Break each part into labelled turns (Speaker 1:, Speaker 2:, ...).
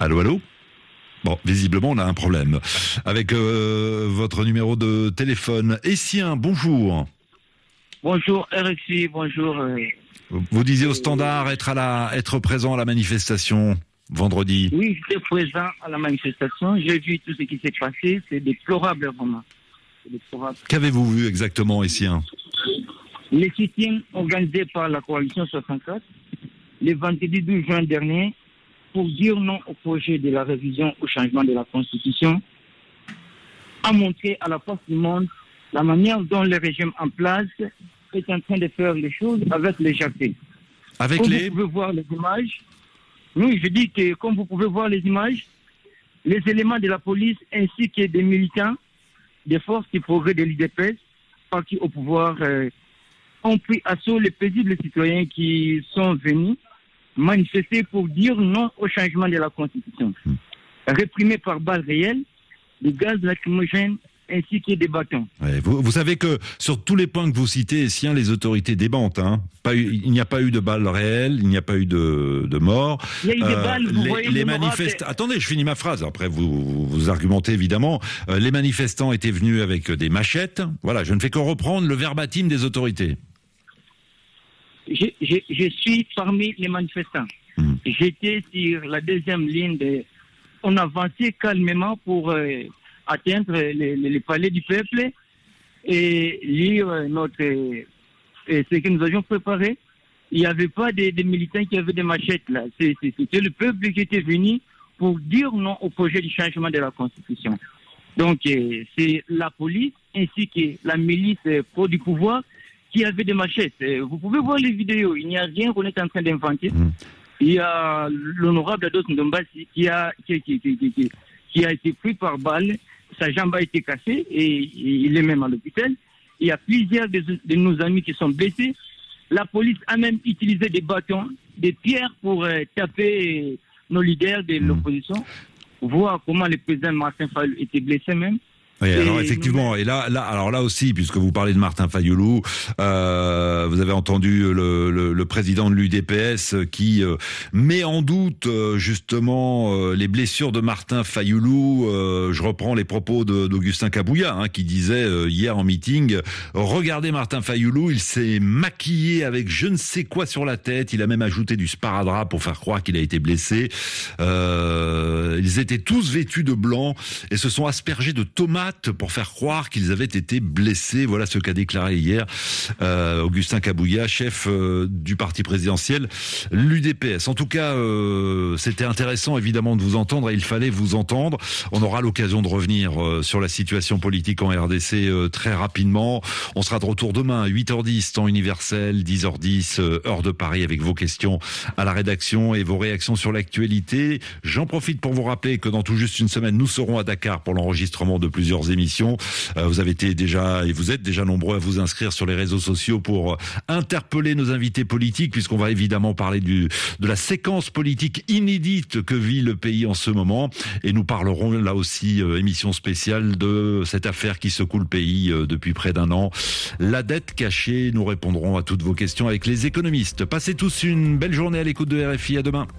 Speaker 1: Allô, allô? Bon, visiblement, on a un problème avec votre numéro de téléphone. Essien, bonjour.
Speaker 2: Bonjour RXI, bonjour.
Speaker 1: Vous disiez au standard être présent à la manifestation vendredi.
Speaker 2: Oui, j'étais présent à la manifestation. J'ai vu tout ce qui s'est passé. C'est déplorable, vraiment. C'est déplorable.
Speaker 1: Qu'avez-vous vu exactement, Essien?
Speaker 2: Les sit-ins organisés par la coalition 64, le vendredi 12 juin dernier, pour dire non au projet de la révision au changement de la Constitution, a montré à la face du monde la manière dont le régime en place est en train de faire les choses avec légèreté.
Speaker 1: Avec
Speaker 2: Comme
Speaker 1: les...
Speaker 2: vous pouvez voir les images, oui, je dis que comme vous pouvez voir les images, les éléments de la police ainsi que des militants des forces du progrès de l'UDPS, partis au pouvoir, ont pris assaut les paisibles citoyens qui sont venus manifester pour dire non au changement de la Constitution. Réprimés par balles réelles, des gaz lacrymogènes ainsi que des bâtons.
Speaker 1: Ouais, vous savez que sur tous les points que vous citez, Essien, les autorités démentent. Il n'y a pas eu de balles réelles, il n'y a pas eu de morts.
Speaker 2: Il y a eu des balles, vous voyez,
Speaker 1: les manifestants... Attendez, je finis ma phrase, après vous argumentez évidemment. Les manifestants étaient venus avec des machettes. Voilà, je ne fais que reprendre le verbatim des autorités.
Speaker 2: Je suis parmi les manifestants. J'étais sur la deuxième ligne. On avançait calmement pour atteindre les palais du peuple et lire ce que nous avions préparé. Il n'y avait pas des militants qui avaient des machettes là. C'était le peuple qui était venu pour dire non au projet du changement de la Constitution. Donc c'est la police ainsi que la milice pro du pouvoir qui avait des machettes. Vous pouvez voir les vidéos, il n'y a rien qu'on est en train d'inventer. Il y a l'honorable Ados Ndombasi qui a été pris par balle, sa jambe a été cassée et il est même à l'hôpital. Il y a plusieurs de nos amis qui sont blessés. La police a même utilisé des bâtons, des pierres pour taper nos leaders de l'opposition. Voir comment le président Martin Fayulu était blessé même.
Speaker 1: Oui, alors effectivement, et là aussi, puisque vous parlez de Martin Fayulu, vous avez entendu le président de l'UDPS qui met en doute justement les blessures de Martin Fayulu. Je reprends les propos d'Augustin Kabouya, qui disait hier en meeting, regardez Martin Fayulu, il s'est maquillé avec je ne sais quoi sur la tête, il a même ajouté du sparadrap pour faire croire qu'il a été blessé. Ils étaient tous vêtus de blanc et se sont aspergés de tomates pour faire croire qu'ils avaient été blessés. Voilà ce qu'a déclaré hier Augustin Kabouya, chef du parti présidentiel, l'UDPS. En tout cas, c'était intéressant évidemment de vous entendre et il fallait vous entendre. On aura l'occasion de revenir sur la situation politique en RDC très rapidement. On sera de retour demain à 8h10, temps universel, 10h10, heure de Paris, avec vos questions à la rédaction et vos réactions sur l'actualité. J'en profite pour vous rappeler que dans tout juste une semaine, nous serons à Dakar pour l'enregistrement de plusieurs émissions. Vous avez été déjà, et vous êtes déjà nombreux à vous inscrire sur les réseaux sociaux pour interpeller nos invités politiques, puisqu'on va évidemment parler de la séquence politique inédite que vit le pays en ce moment. Et nous parlerons là aussi, émission spéciale, de cette affaire qui secoue le pays depuis près d'un an. La dette cachée, nous répondrons à toutes vos questions avec les économistes. Passez tous une belle journée à l'écoute de RFI. À demain.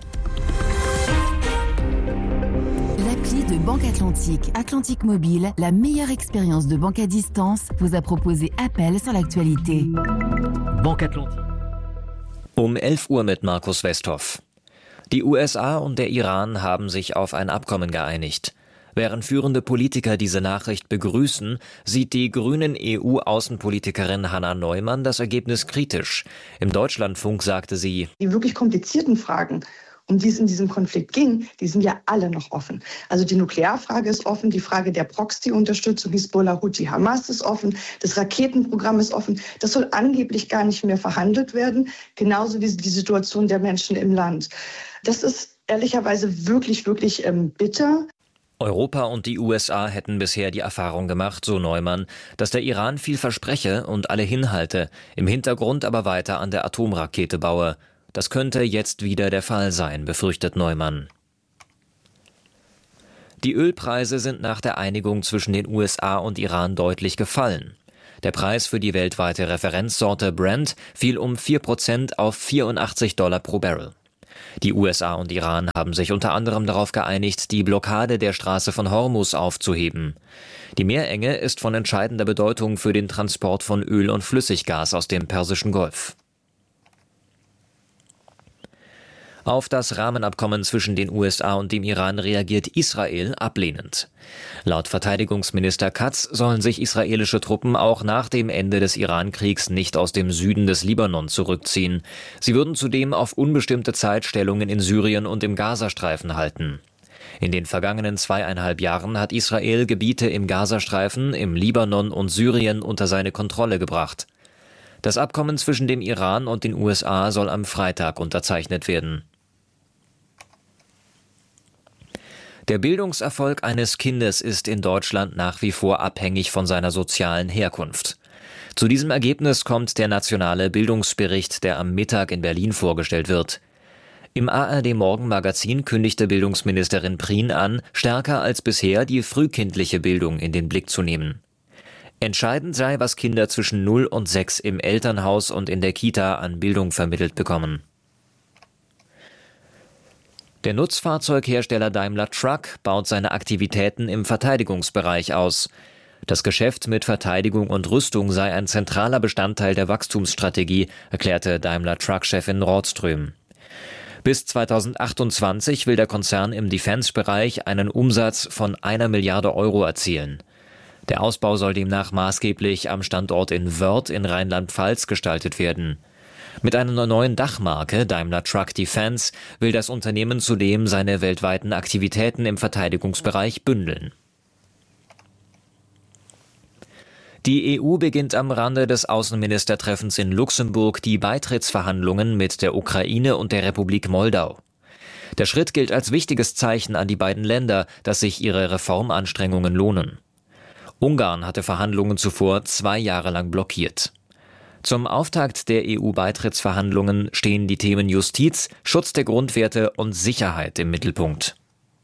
Speaker 3: L'appli de Banque Atlantique, Atlantique Mobile, la meilleure expérience de banque à distance, vous a proposé Appel sur l'actualité.
Speaker 4: Banque Atlantique.
Speaker 5: Um 11 Uhr mit Markus Westhoff. Die USA und der Iran haben sich auf ein Abkommen geeinigt. Während führende Politiker diese Nachricht begrüßen, sieht die grünen EU-Außenpolitikerin Hanna Neumann das Ergebnis kritisch. Im Deutschlandfunk sagte sie:
Speaker 6: Die wirklich komplizierten Fragen, um die es in diesem Konflikt ging, die sind ja alle noch offen. Also die Nuklearfrage ist offen, die Frage der Proxy-Unterstützung Hisbollah, Houthi, Hamas ist offen, das Raketenprogramm ist offen. Das soll angeblich gar nicht mehr verhandelt werden, genauso wie die Situation der Menschen im Land. Das ist ehrlicherweise wirklich, wirklich bitter.
Speaker 5: Europa und die USA hätten bisher die Erfahrung gemacht, so Neumann, dass der Iran viel verspreche und alle hinhalte, im Hintergrund aber weiter an der Atomrakete baue. Das könnte jetzt wieder der Fall sein, befürchtet Neumann. Die Ölpreise sind nach der Einigung zwischen den USA und Iran deutlich gefallen. Der Preis für die weltweite Referenzsorte Brent fiel um 4% auf $84 pro Barrel. Die USA und Iran haben sich unter anderem darauf geeinigt, die Blockade der Straße von Hormuz aufzuheben. Die Meerenge ist von entscheidender Bedeutung für den Transport von Öl und Flüssiggas aus dem Persischen Golf. Auf das Rahmenabkommen zwischen den USA und dem Iran reagiert Israel ablehnend. Laut Verteidigungsminister Katz sollen sich israelische Truppen auch nach dem Ende des Iran-Kriegs nicht aus dem Süden des Libanon zurückziehen. Sie würden zudem auf unbestimmte Zeit Stellungen in Syrien und im Gazastreifen halten. In den vergangenen 2,5 Jahren hat Israel Gebiete im Gazastreifen, im Libanon und Syrien unter seine Kontrolle gebracht. Das Abkommen zwischen dem Iran und den USA soll am Freitag unterzeichnet werden. Der Bildungserfolg eines Kindes ist in Deutschland nach wie vor abhängig von seiner sozialen Herkunft. Zu diesem Ergebnis kommt der nationale Bildungsbericht, der am Mittag in Berlin vorgestellt wird. Im ARD-Morgenmagazin kündigte Bildungsministerin Prien an, stärker als bisher die frühkindliche Bildung in den Blick zu nehmen. Entscheidend sei, was Kinder zwischen 0 und 6 im Elternhaus und in der Kita an Bildung vermittelt bekommen. Der Nutzfahrzeughersteller Daimler Truck baut seine Aktivitäten im Verteidigungsbereich aus. Das Geschäft mit Verteidigung und Rüstung sei ein zentraler Bestandteil der Wachstumsstrategie, erklärte Daimler Truck-Chefin Rådström. Bis 2028 will der Konzern im Defense-Bereich einen Umsatz von 1 Milliarde Euro erzielen. Der Ausbau soll demnach maßgeblich am Standort in Wörth in Rheinland-Pfalz gestaltet werden. Mit einer neuen Dachmarke Daimler Truck Defense will das Unternehmen zudem seine weltweiten Aktivitäten im Verteidigungsbereich bündeln. Die EU beginnt am Rande des Außenministertreffens in Luxemburg die Beitrittsverhandlungen mit der Ukraine und der Republik Moldau. Der Schritt gilt als wichtiges Zeichen an die beiden Länder, dass sich ihre Reformanstrengungen lohnen. Ungarn hatte Verhandlungen zuvor 2 Jahre lang blockiert. Zum Auftakt der EU-Beitrittsverhandlungen stehen die Themen Justiz, Schutz der Grundwerte und Sicherheit im Mittelpunkt.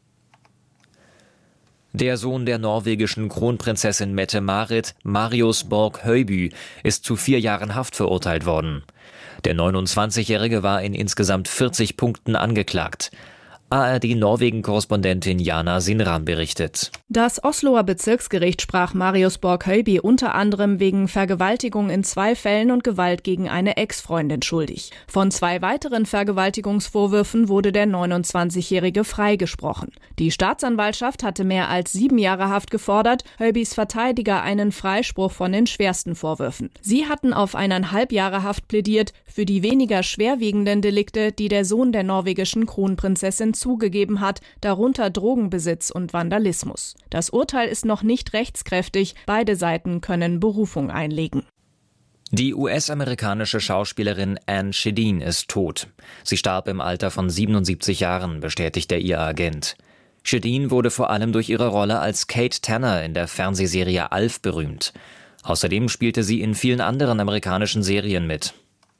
Speaker 5: Der Sohn der norwegischen Kronprinzessin Mette-Marit, Marius Borg-Høiby, ist zu 4 Jahren Haft verurteilt worden. Der 29-Jährige war in insgesamt 40 Punkten angeklagt. ARD-Norwegen-Korrespondentin Jana Sinram berichtet.
Speaker 7: Das Osloer Bezirksgericht sprach Marius Borg-Høiby unter anderem wegen Vergewaltigung in 2 Fällen und Gewalt gegen eine Ex-Freundin schuldig. Von 2 weiteren Vergewaltigungsvorwürfen wurde der 29-Jährige freigesprochen. Die Staatsanwaltschaft hatte mehr als 7 Jahre Haft gefordert, Høibys Verteidiger einen Freispruch von den schwersten Vorwürfen. Sie hatten auf 1,5 Jahre Haft plädiert für die weniger schwerwiegenden Delikte, die der Sohn der norwegischen Kronprinzessin zugegeben hat, darunter Drogenbesitz und Vandalismus. Das Urteil ist noch nicht rechtskräftig, beide Seiten können Berufung einlegen.
Speaker 5: Die US-amerikanische Schauspielerin Anne Shedeen ist tot. Sie starb im Alter von 77 Jahren, bestätigte ihr Agent. Shedeen wurde vor allem durch ihre Rolle als Kate Tanner in der Fernsehserie Alf berühmt. Außerdem spielte sie in vielen anderen amerikanischen Serien mit.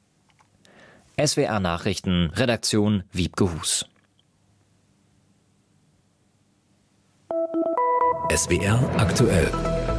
Speaker 5: SWR Nachrichten, Redaktion Wiebke Hus.
Speaker 8: SWR aktuell.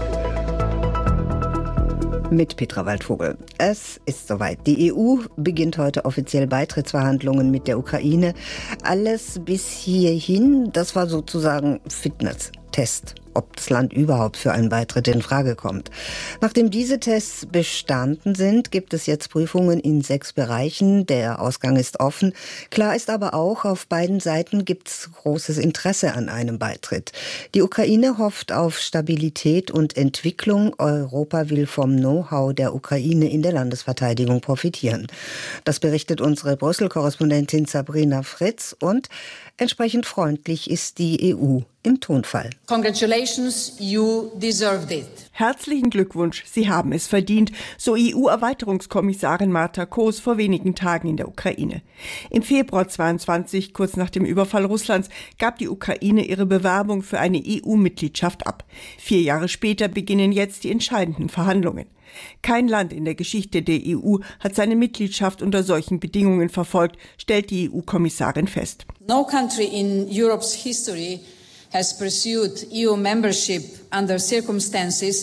Speaker 9: Mit Petra Waldvogel. Es ist soweit. Die EU beginnt heute offiziell Beitrittsverhandlungen mit der Ukraine. Alles bis hierhin, das war sozusagen Fitness-Test, ob das Land überhaupt für einen Beitritt in Frage kommt. Nachdem diese Tests bestanden sind, gibt es jetzt Prüfungen in 6 Bereichen. Der Ausgang ist offen. Klar ist aber auch, auf beiden Seiten gibt es großes Interesse an einem Beitritt. Die Ukraine hofft auf Stabilität und Entwicklung. Europa will vom Know-how der Ukraine in der Landesverteidigung profitieren. Das berichtet unsere Brüssel-Korrespondentin Sabrina Fritz und entsprechend freundlich ist die EU im Tonfall.
Speaker 10: Congratulations, you deserved it.
Speaker 11: Herzlichen Glückwunsch, Sie haben es verdient, so EU-Erweiterungskommissarin Marta Koos vor wenigen Tagen in der Ukraine. Im Februar 2022, kurz nach dem Überfall Russlands, gab die Ukraine ihre Bewerbung für eine EU-Mitgliedschaft ab. 4 Jahre später beginnen jetzt die entscheidenden Verhandlungen. Kein Land in der Geschichte der EU hat seine Mitgliedschaft unter solchen Bedingungen verfolgt, stellt die EU-Kommissarin fest.
Speaker 10: No country in Europe's history has pursued EU membership under circumstances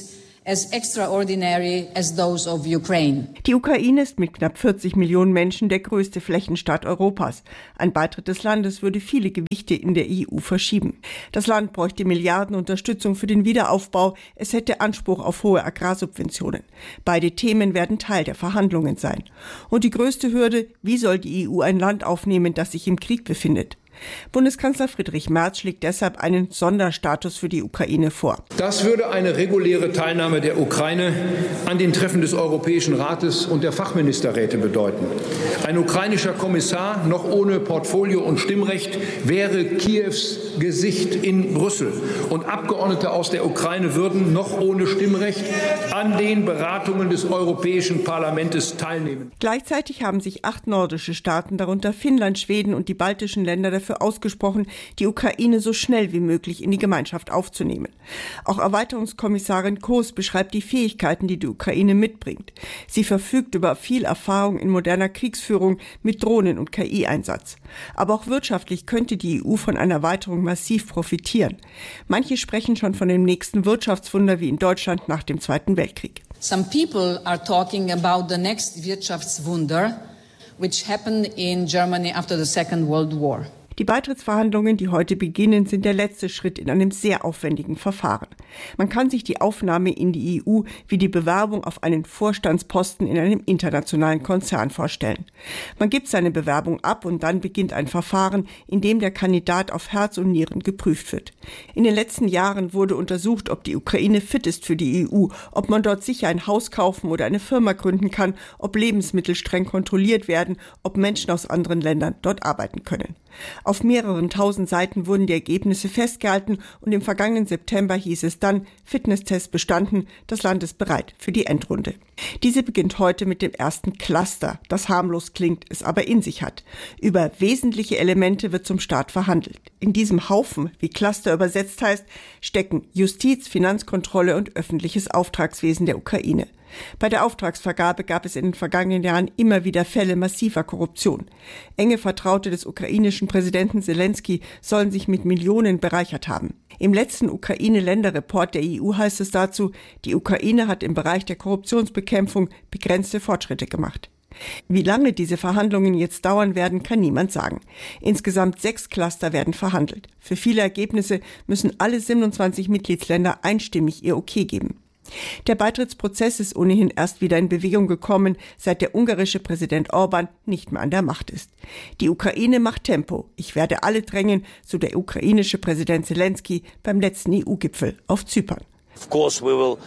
Speaker 10: as extraordinary as those of Ukraine.
Speaker 11: Die Ukraine ist mit knapp 40 Millionen Menschen der größte Flächenstaat Europas. Ein Beitritt des Landes würde viele Gewichte in der EU verschieben. Das Land bräuchte Milliarden Unterstützung für den Wiederaufbau. Es hätte Anspruch auf hohe Agrarsubventionen. Beide Themen werden Teil der Verhandlungen sein. Und die größte Hürde: Wie soll die EU ein Land aufnehmen, das sich im Krieg befindet? Bundeskanzler Friedrich Merz schlägt deshalb einen Sonderstatus für die Ukraine vor.
Speaker 12: Das würde eine reguläre Teilnahme der Ukraine an den Treffen des Europäischen Rates und der Fachministerräte bedeuten. Ein ukrainischer Kommissar, noch ohne Portfolio und Stimmrecht, wäre Kiews Gesicht in Brüssel. Und Abgeordnete aus der Ukraine würden, noch ohne Stimmrecht, an den Beratungen des Europäischen Parlaments teilnehmen.
Speaker 11: Gleichzeitig haben sich 8 nordische Staaten, darunter Finnland, Schweden und die baltischen Länder, dafür ausgesprochen, die Ukraine so schnell wie möglich in die Gemeinschaft aufzunehmen. Auch Erweiterungskommissarin Koos beschreibt die Fähigkeiten, die die Ukraine mitbringt. Sie verfügt über viel Erfahrung in moderner Kriegsführung mit Drohnen- und KI-Einsatz. Aber auch wirtschaftlich könnte die EU von einer Erweiterung massiv profitieren. Manche sprechen schon von dem nächsten Wirtschaftswunder wie in Deutschland nach dem Zweiten Weltkrieg.
Speaker 10: Some people are talking about the next Wirtschaftswunder, which happened in Germany after the Second World War.
Speaker 11: Die Beitrittsverhandlungen, die heute beginnen, sind der letzte Schritt in einem sehr aufwendigen Verfahren. Man kann sich die Aufnahme in die EU wie die Bewerbung auf einen Vorstandsposten in einem internationalen Konzern vorstellen. Man gibt seine Bewerbung ab und dann beginnt ein Verfahren, in dem der Kandidat auf Herz und Nieren geprüft wird. In den letzten Jahren wurde untersucht, ob die Ukraine fit ist für die EU, ob man dort sicher ein Haus kaufen oder eine Firma gründen kann, ob Lebensmittel streng kontrolliert werden, ob Menschen aus anderen Ländern dort arbeiten können. Auf mehreren tausend Seiten wurden die Ergebnisse festgehalten und im vergangenen September hieß es dann: Fitnesstest bestanden, das Land ist bereit für die Endrunde. Diese beginnt heute mit dem ersten Cluster, das harmlos klingt, es aber in sich hat. Über wesentliche Elemente wird zum Start verhandelt. In diesem Haufen, wie Cluster übersetzt heißt, stecken Justiz, Finanzkontrolle und öffentliches Auftragswesen der Ukraine. Bei der Auftragsvergabe gab es in den vergangenen Jahren immer wieder Fälle massiver Korruption. Enge Vertraute des ukrainischen Präsidenten Zelensky sollen sich mit Millionen bereichert haben. Im letzten Ukraine-Länderreport der EU heißt es dazu, die Ukraine hat im Bereich der Korruptionsbekämpfung begrenzte Fortschritte gemacht. Wie lange diese Verhandlungen jetzt dauern werden, kann niemand sagen. Insgesamt 6 Cluster werden verhandelt. Für viele Ergebnisse müssen alle 27 Mitgliedsländer einstimmig ihr Okay geben. Der Beitrittsprozess ist ohnehin erst wieder in Bewegung gekommen, seit der ungarische Präsident Orban nicht mehr an der Macht ist. Die Ukraine macht Tempo. Ich werde alle drängen, so der ukrainische Präsident Zelensky beim letzten EU-Gipfel auf Zypern.
Speaker 13: Of course we will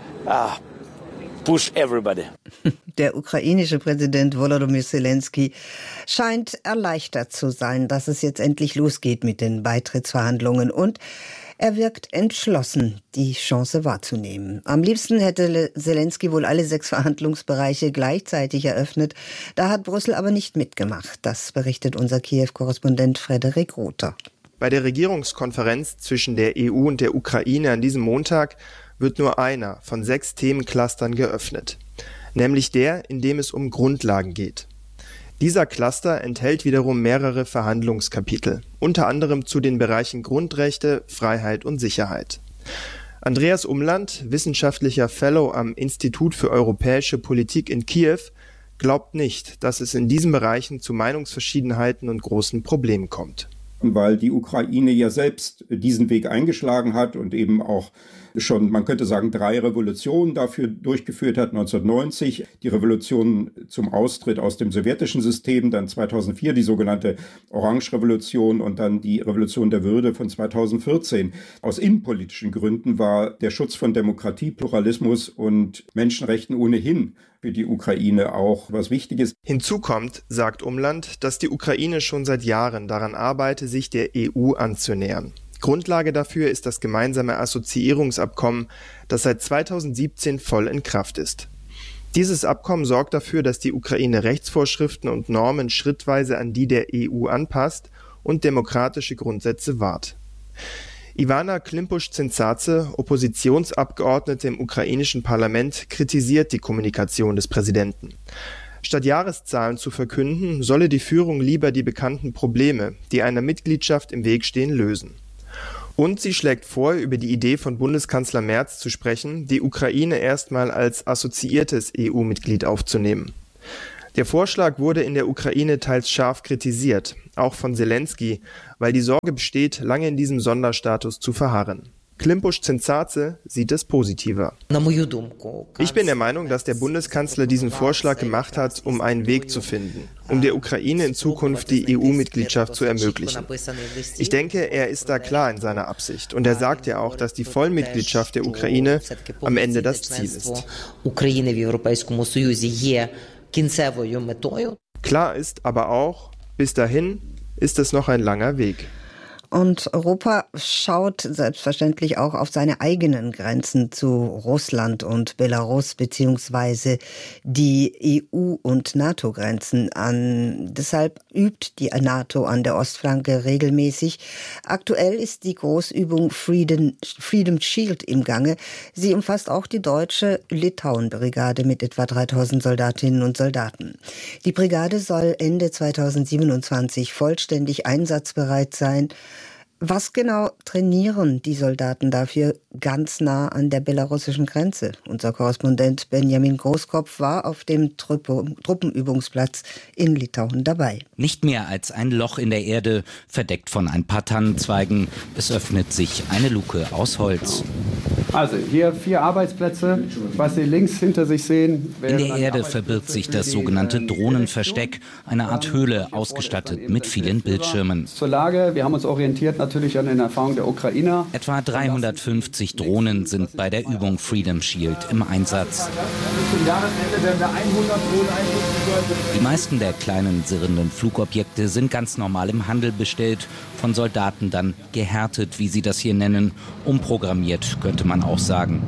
Speaker 13: push everybody.
Speaker 9: Der ukrainische Präsident Volodymyr Zelensky scheint erleichtert zu sein, dass es jetzt endlich losgeht mit den Beitrittsverhandlungen, und er wirkt entschlossen, die Chance wahrzunehmen. Am liebsten hätte Zelensky wohl alle 6 Verhandlungsbereiche gleichzeitig eröffnet. Da hat Brüssel aber nicht mitgemacht. Das berichtet unser Kiew-Korrespondent Frederik Rother.
Speaker 14: Bei der Regierungskonferenz zwischen der EU und der Ukraine an diesem Montag wird nur einer von 6 Themenclustern geöffnet, nämlich der, in dem es um Grundlagen geht. Dieser Cluster enthält wiederum mehrere Verhandlungskapitel, unter anderem zu den Bereichen Grundrechte, Freiheit und Sicherheit. Andreas Umland, wissenschaftlicher Fellow am Institut für europäische Politik in Kiew, glaubt nicht, dass es in diesen Bereichen zu Meinungsverschiedenheiten und großen Problemen kommt.
Speaker 15: Weil die Ukraine ja selbst diesen Weg eingeschlagen hat und eben auch schon, man könnte sagen, 3 Revolutionen dafür durchgeführt hat. 1990 die Revolution zum Austritt aus dem sowjetischen System, dann 2004 die sogenannte Orange-Revolution und dann die Revolution der Würde von 2014. Aus innenpolitischen Gründen war der Schutz von Demokratie, Pluralismus und Menschenrechten ohnehin für die Ukraine auch was Wichtiges.
Speaker 14: Hinzu kommt, sagt Umland, dass die Ukraine schon seit Jahren daran arbeite, sich der EU anzunähern. Grundlage dafür ist das gemeinsame Assoziierungsabkommen, das seit 2017 voll in Kraft ist. Dieses Abkommen sorgt dafür, dass die Ukraine Rechtsvorschriften und Normen schrittweise an die der EU anpasst und demokratische Grundsätze wahrt. Ivana Klimpusch-Zintsadze, Oppositionsabgeordnete im ukrainischen Parlament, kritisiert die Kommunikation des Präsidenten. Statt Jahreszahlen zu verkünden, solle die Führung lieber die bekannten Probleme, die einer Mitgliedschaft im Weg stehen, lösen. Und sie schlägt vor, über die Idee von Bundeskanzler Merz zu sprechen, die Ukraine erstmal als assoziiertes EU-Mitglied aufzunehmen. Der Vorschlag wurde in der Ukraine teils scharf kritisiert, auch von Zelensky, weil die Sorge besteht, lange in diesem Sonderstatus zu verharren. Klimpusch-Zenzaze sieht es positiver. Ich bin der Meinung, dass der Bundeskanzler diesen Vorschlag gemacht hat, um einen Weg zu finden, um der Ukraine in Zukunft die EU-Mitgliedschaft zu ermöglichen. Ich denke, er ist da klar in seiner Absicht und er sagt ja auch, dass die Vollmitgliedschaft der Ukraine am Ende das Ziel ist. Klar ist aber auch, bis dahin ist es noch ein langer Weg.
Speaker 9: Und Europa schaut selbstverständlich auch auf seine eigenen Grenzen zu Russland und Belarus beziehungsweise die EU- und NATO-Grenzen an. Deshalb übt die NATO an der Ostflanke regelmäßig. Aktuell ist die Großübung Freedom Shield im Gange. Sie umfasst auch die deutsche Litauen-Brigade mit etwa 3000 Soldatinnen und Soldaten. Die Brigade soll Ende 2027 vollständig einsatzbereit sein. Was genau trainieren die Soldaten dafür ganz nah an der belarussischen Grenze? Unser Korrespondent Benjamin Großkopf war auf dem Truppenübungsplatz in Litauen dabei.
Speaker 13: Nicht mehr als ein Loch in der Erde, verdeckt von ein paar Tannenzweigen. Es öffnet sich eine Luke aus Holz.
Speaker 16: Also hier 4 Arbeitsplätze, was Sie links hinter sich sehen.
Speaker 13: In der Erde verbirgt sich das sogenannte Drohnenversteck, eine Art Höhle, ausgestattet mit vielen Bildschirmen.
Speaker 16: Zur Lage, wir haben uns orientiert natürlich an den Erfahrungen der Ukrainer.
Speaker 13: Etwa 350 Drohnen sind bei der Übung Freedom Shield im Einsatz.
Speaker 16: Zum Jahresende werden wir 100 Drohnen einsetzen.
Speaker 13: Die meisten der kleinen sirrenden Flugobjekte sind ganz normal im Handel bestellt, von Soldaten dann gehärtet, wie sie das hier nennen, umprogrammiert, könnte man auch sagen.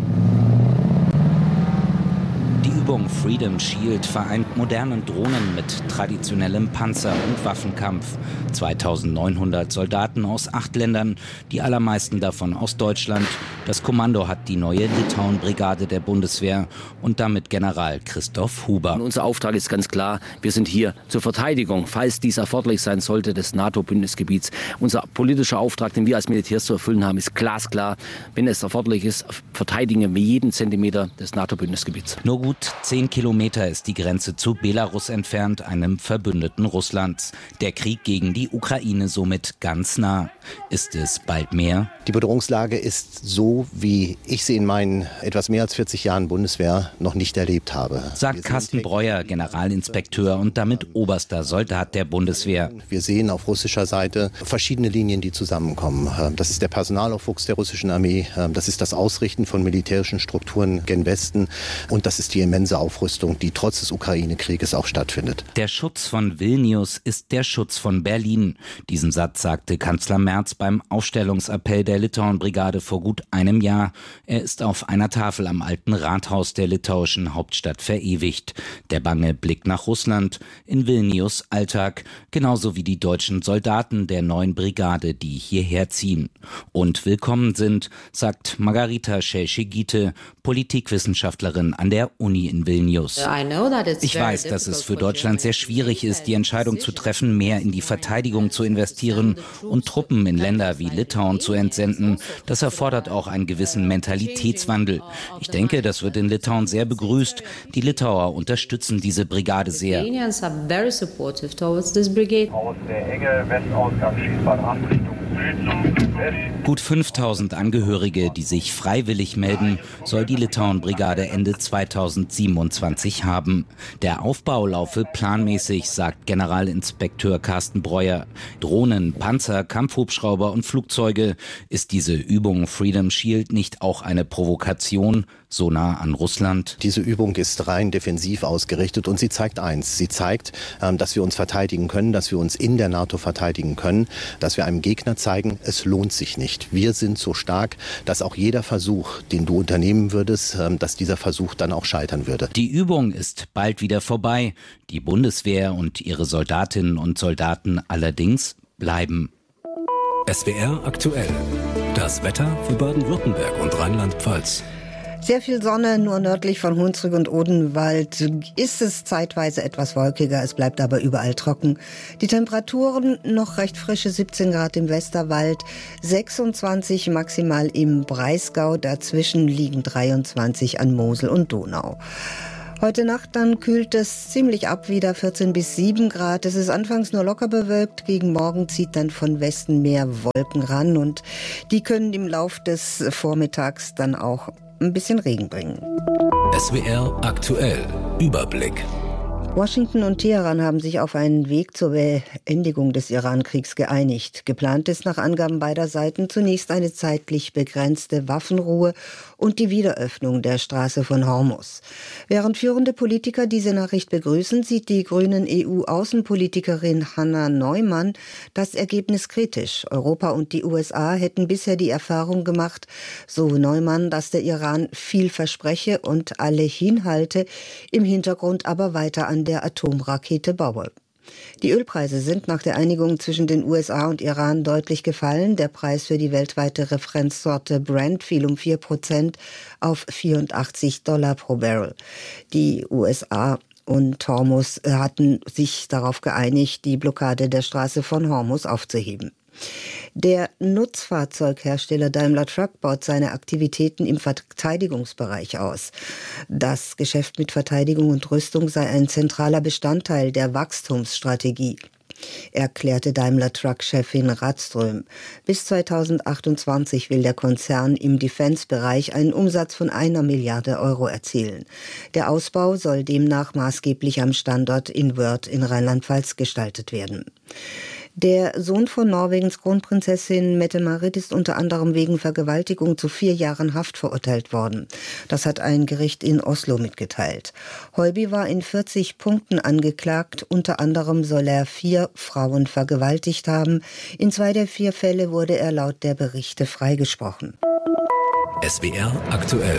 Speaker 13: Die Übung Freedom Shield vereint modernen Drohnen mit traditionellem Panzer- und Waffenkampf. 2900 Soldaten aus 8 Ländern, die allermeisten davon aus Deutschland. Das Kommando hat die neue Litauen-Brigade der Bundeswehr und damit General Christoph Huber.
Speaker 17: Und unser Auftrag ist ganz klar, wir sind hier zur Verteidigung, falls dies erforderlich sein sollte, des NATO-Bündnisgebiets. Unser politischer Auftrag, den wir als Militärs zu erfüllen haben, ist glasklar. Wenn es erforderlich ist, verteidigen wir jeden Zentimeter des NATO-Bündnisgebiets.
Speaker 13: Nur gut 10 Kilometer ist die Grenze zu Belarus entfernt, einem Verbündeten Russlands. Der Krieg gegen die Ukraine somit ganz nah. Ist es bald mehr?
Speaker 18: Die Bedrohungslage ist so, wie ich sie in meinen etwas mehr als 40 Jahren Bundeswehr noch nicht erlebt habe.
Speaker 13: Sagt Carsten Breuer, Generalinspekteur und damit oberster Soldat der Bundeswehr.
Speaker 18: Wir sehen auf russischer Seite verschiedene Linien, die zusammenkommen. Das ist der Personalaufwuchs der russischen Armee, das ist das Ausrichten von militärischen Strukturen gen Westen und das ist die immense Aufrüstung, die trotz des Ukraine-Krieges auch stattfindet.
Speaker 13: Der Schutz von Vilnius ist der Schutz von Berlin. Diesen Satz sagte Kanzler Merz beim Aufstellungsappell der Litauen-Brigade vor gut einem Jahr. Er ist auf einer Tafel am alten Rathaus der litauischen Hauptstadt verewigt. Der bange Blick nach Russland, in Vilnius Alltag, genauso wie die deutschen Soldaten der neuen Brigade, die hierher ziehen. Und willkommen sind, sagt Margarita Schellschegite, Politikwissenschaftlerin an der Uni in Vilnius. Ich weiß, dass es für Deutschland sehr schwierig ist, die Entscheidung zu treffen, mehr in die Verteidigung zu investieren und Truppen in Länder wie Litauen zu entsenden. Das erfordert auch einen gewissen Mentalitätswandel. Ich denke, das wird in Litauen sehr begrüßt. Die Litauer unterstützen diese Brigade sehr.
Speaker 19: Aus der enge Westausgang Schießbahn 8 Richtung Süd.
Speaker 13: Gut 5000 Angehörige, die sich freiwillig melden, soll die Litauen-Brigade Ende 2027 haben. Der Aufbau laufe planmäßig, sagt Generalinspekteur Carsten Breuer. Drohnen, Panzer, Kampfhubschrauber und Flugzeuge. Ist diese Übung Freedom Shield nicht auch eine Provokation, so nah an Russland?
Speaker 18: Diese Übung ist rein defensiv ausgerichtet und sie zeigt eins. Sie zeigt, dass wir uns verteidigen können, dass wir uns in der NATO verteidigen können, dass wir einem Gegner zeigen, es lohnt sich nicht. Wir sind so stark, dass auch jeder Versuch, den du unternehmen würdest, dass dieser Versuch dann auch scheitern würde.
Speaker 13: Die Übung ist bald wieder vorbei. Die Bundeswehr und ihre Soldatinnen und Soldaten allerdings bleiben.
Speaker 8: SWR aktuell. Das Wetter für Baden-Württemberg und Rheinland-Pfalz.
Speaker 9: Sehr viel Sonne, nur nördlich von Hunsrück und Odenwald ist es zeitweise etwas wolkiger, es bleibt aber überall trocken. Die Temperaturen noch recht frische 17 Grad im Westerwald, 26 maximal im Breisgau, dazwischen liegen 23 an Mosel und Donau. Heute Nacht dann kühlt es ziemlich ab, wieder 14 bis 7 Grad. Es ist anfangs nur locker bewölkt, gegen Morgen zieht dann von Westen mehr Wolken ran und die können im Lauf des Vormittags dann auch ein bisschen Regen bringen.
Speaker 8: SWR aktuell Überblick.
Speaker 9: Washington und Teheran haben sich auf einen Weg zur Beendigung des Iran-Kriegs geeinigt. Geplant ist nach Angaben beider Seiten zunächst eine zeitlich begrenzte Waffenruhe und die Wiederöffnung der Straße von Hormuz. Während führende Politiker diese Nachricht begrüßen, sieht die grünen EU-Außenpolitikerin Hanna Neumann das Ergebnis kritisch. Europa und die USA hätten bisher die Erfahrung gemacht, so Neumann, dass der Iran viel verspreche und alle hinhalte, im Hintergrund aber weiter an der Atomrakete baue. Die Ölpreise sind nach der Einigung zwischen den USA und Iran deutlich gefallen. Der Preis für die weltweite Referenzsorte Brent fiel um 4% auf $84 pro Barrel. Die USA und Hormuz hatten sich darauf geeinigt, die Blockade der Straße von Hormuz aufzuheben. Der Nutzfahrzeughersteller Daimler Truck baut seine Aktivitäten im Verteidigungsbereich aus. Das Geschäft mit Verteidigung und Rüstung sei ein zentraler Bestandteil der Wachstumsstrategie, erklärte Daimler Truck-Chefin Radström. Bis 2028 will der Konzern im Defense-Bereich einen Umsatz von 1 Milliarde Euro erzielen. Der Ausbau soll demnach maßgeblich am Standort in Wörth in Rheinland-Pfalz gestaltet werden. Der Sohn von Norwegens Kronprinzessin Mette-Marit ist unter anderem wegen Vergewaltigung zu 4 Jahren Haft verurteilt worden. Das hat ein Gericht in Oslo mitgeteilt. Heuby war in 40 Punkten angeklagt. Unter anderem soll er 4 Frauen vergewaltigt haben. In 2 der 4 Fälle wurde er laut der Berichte freigesprochen.
Speaker 8: SWR aktuell.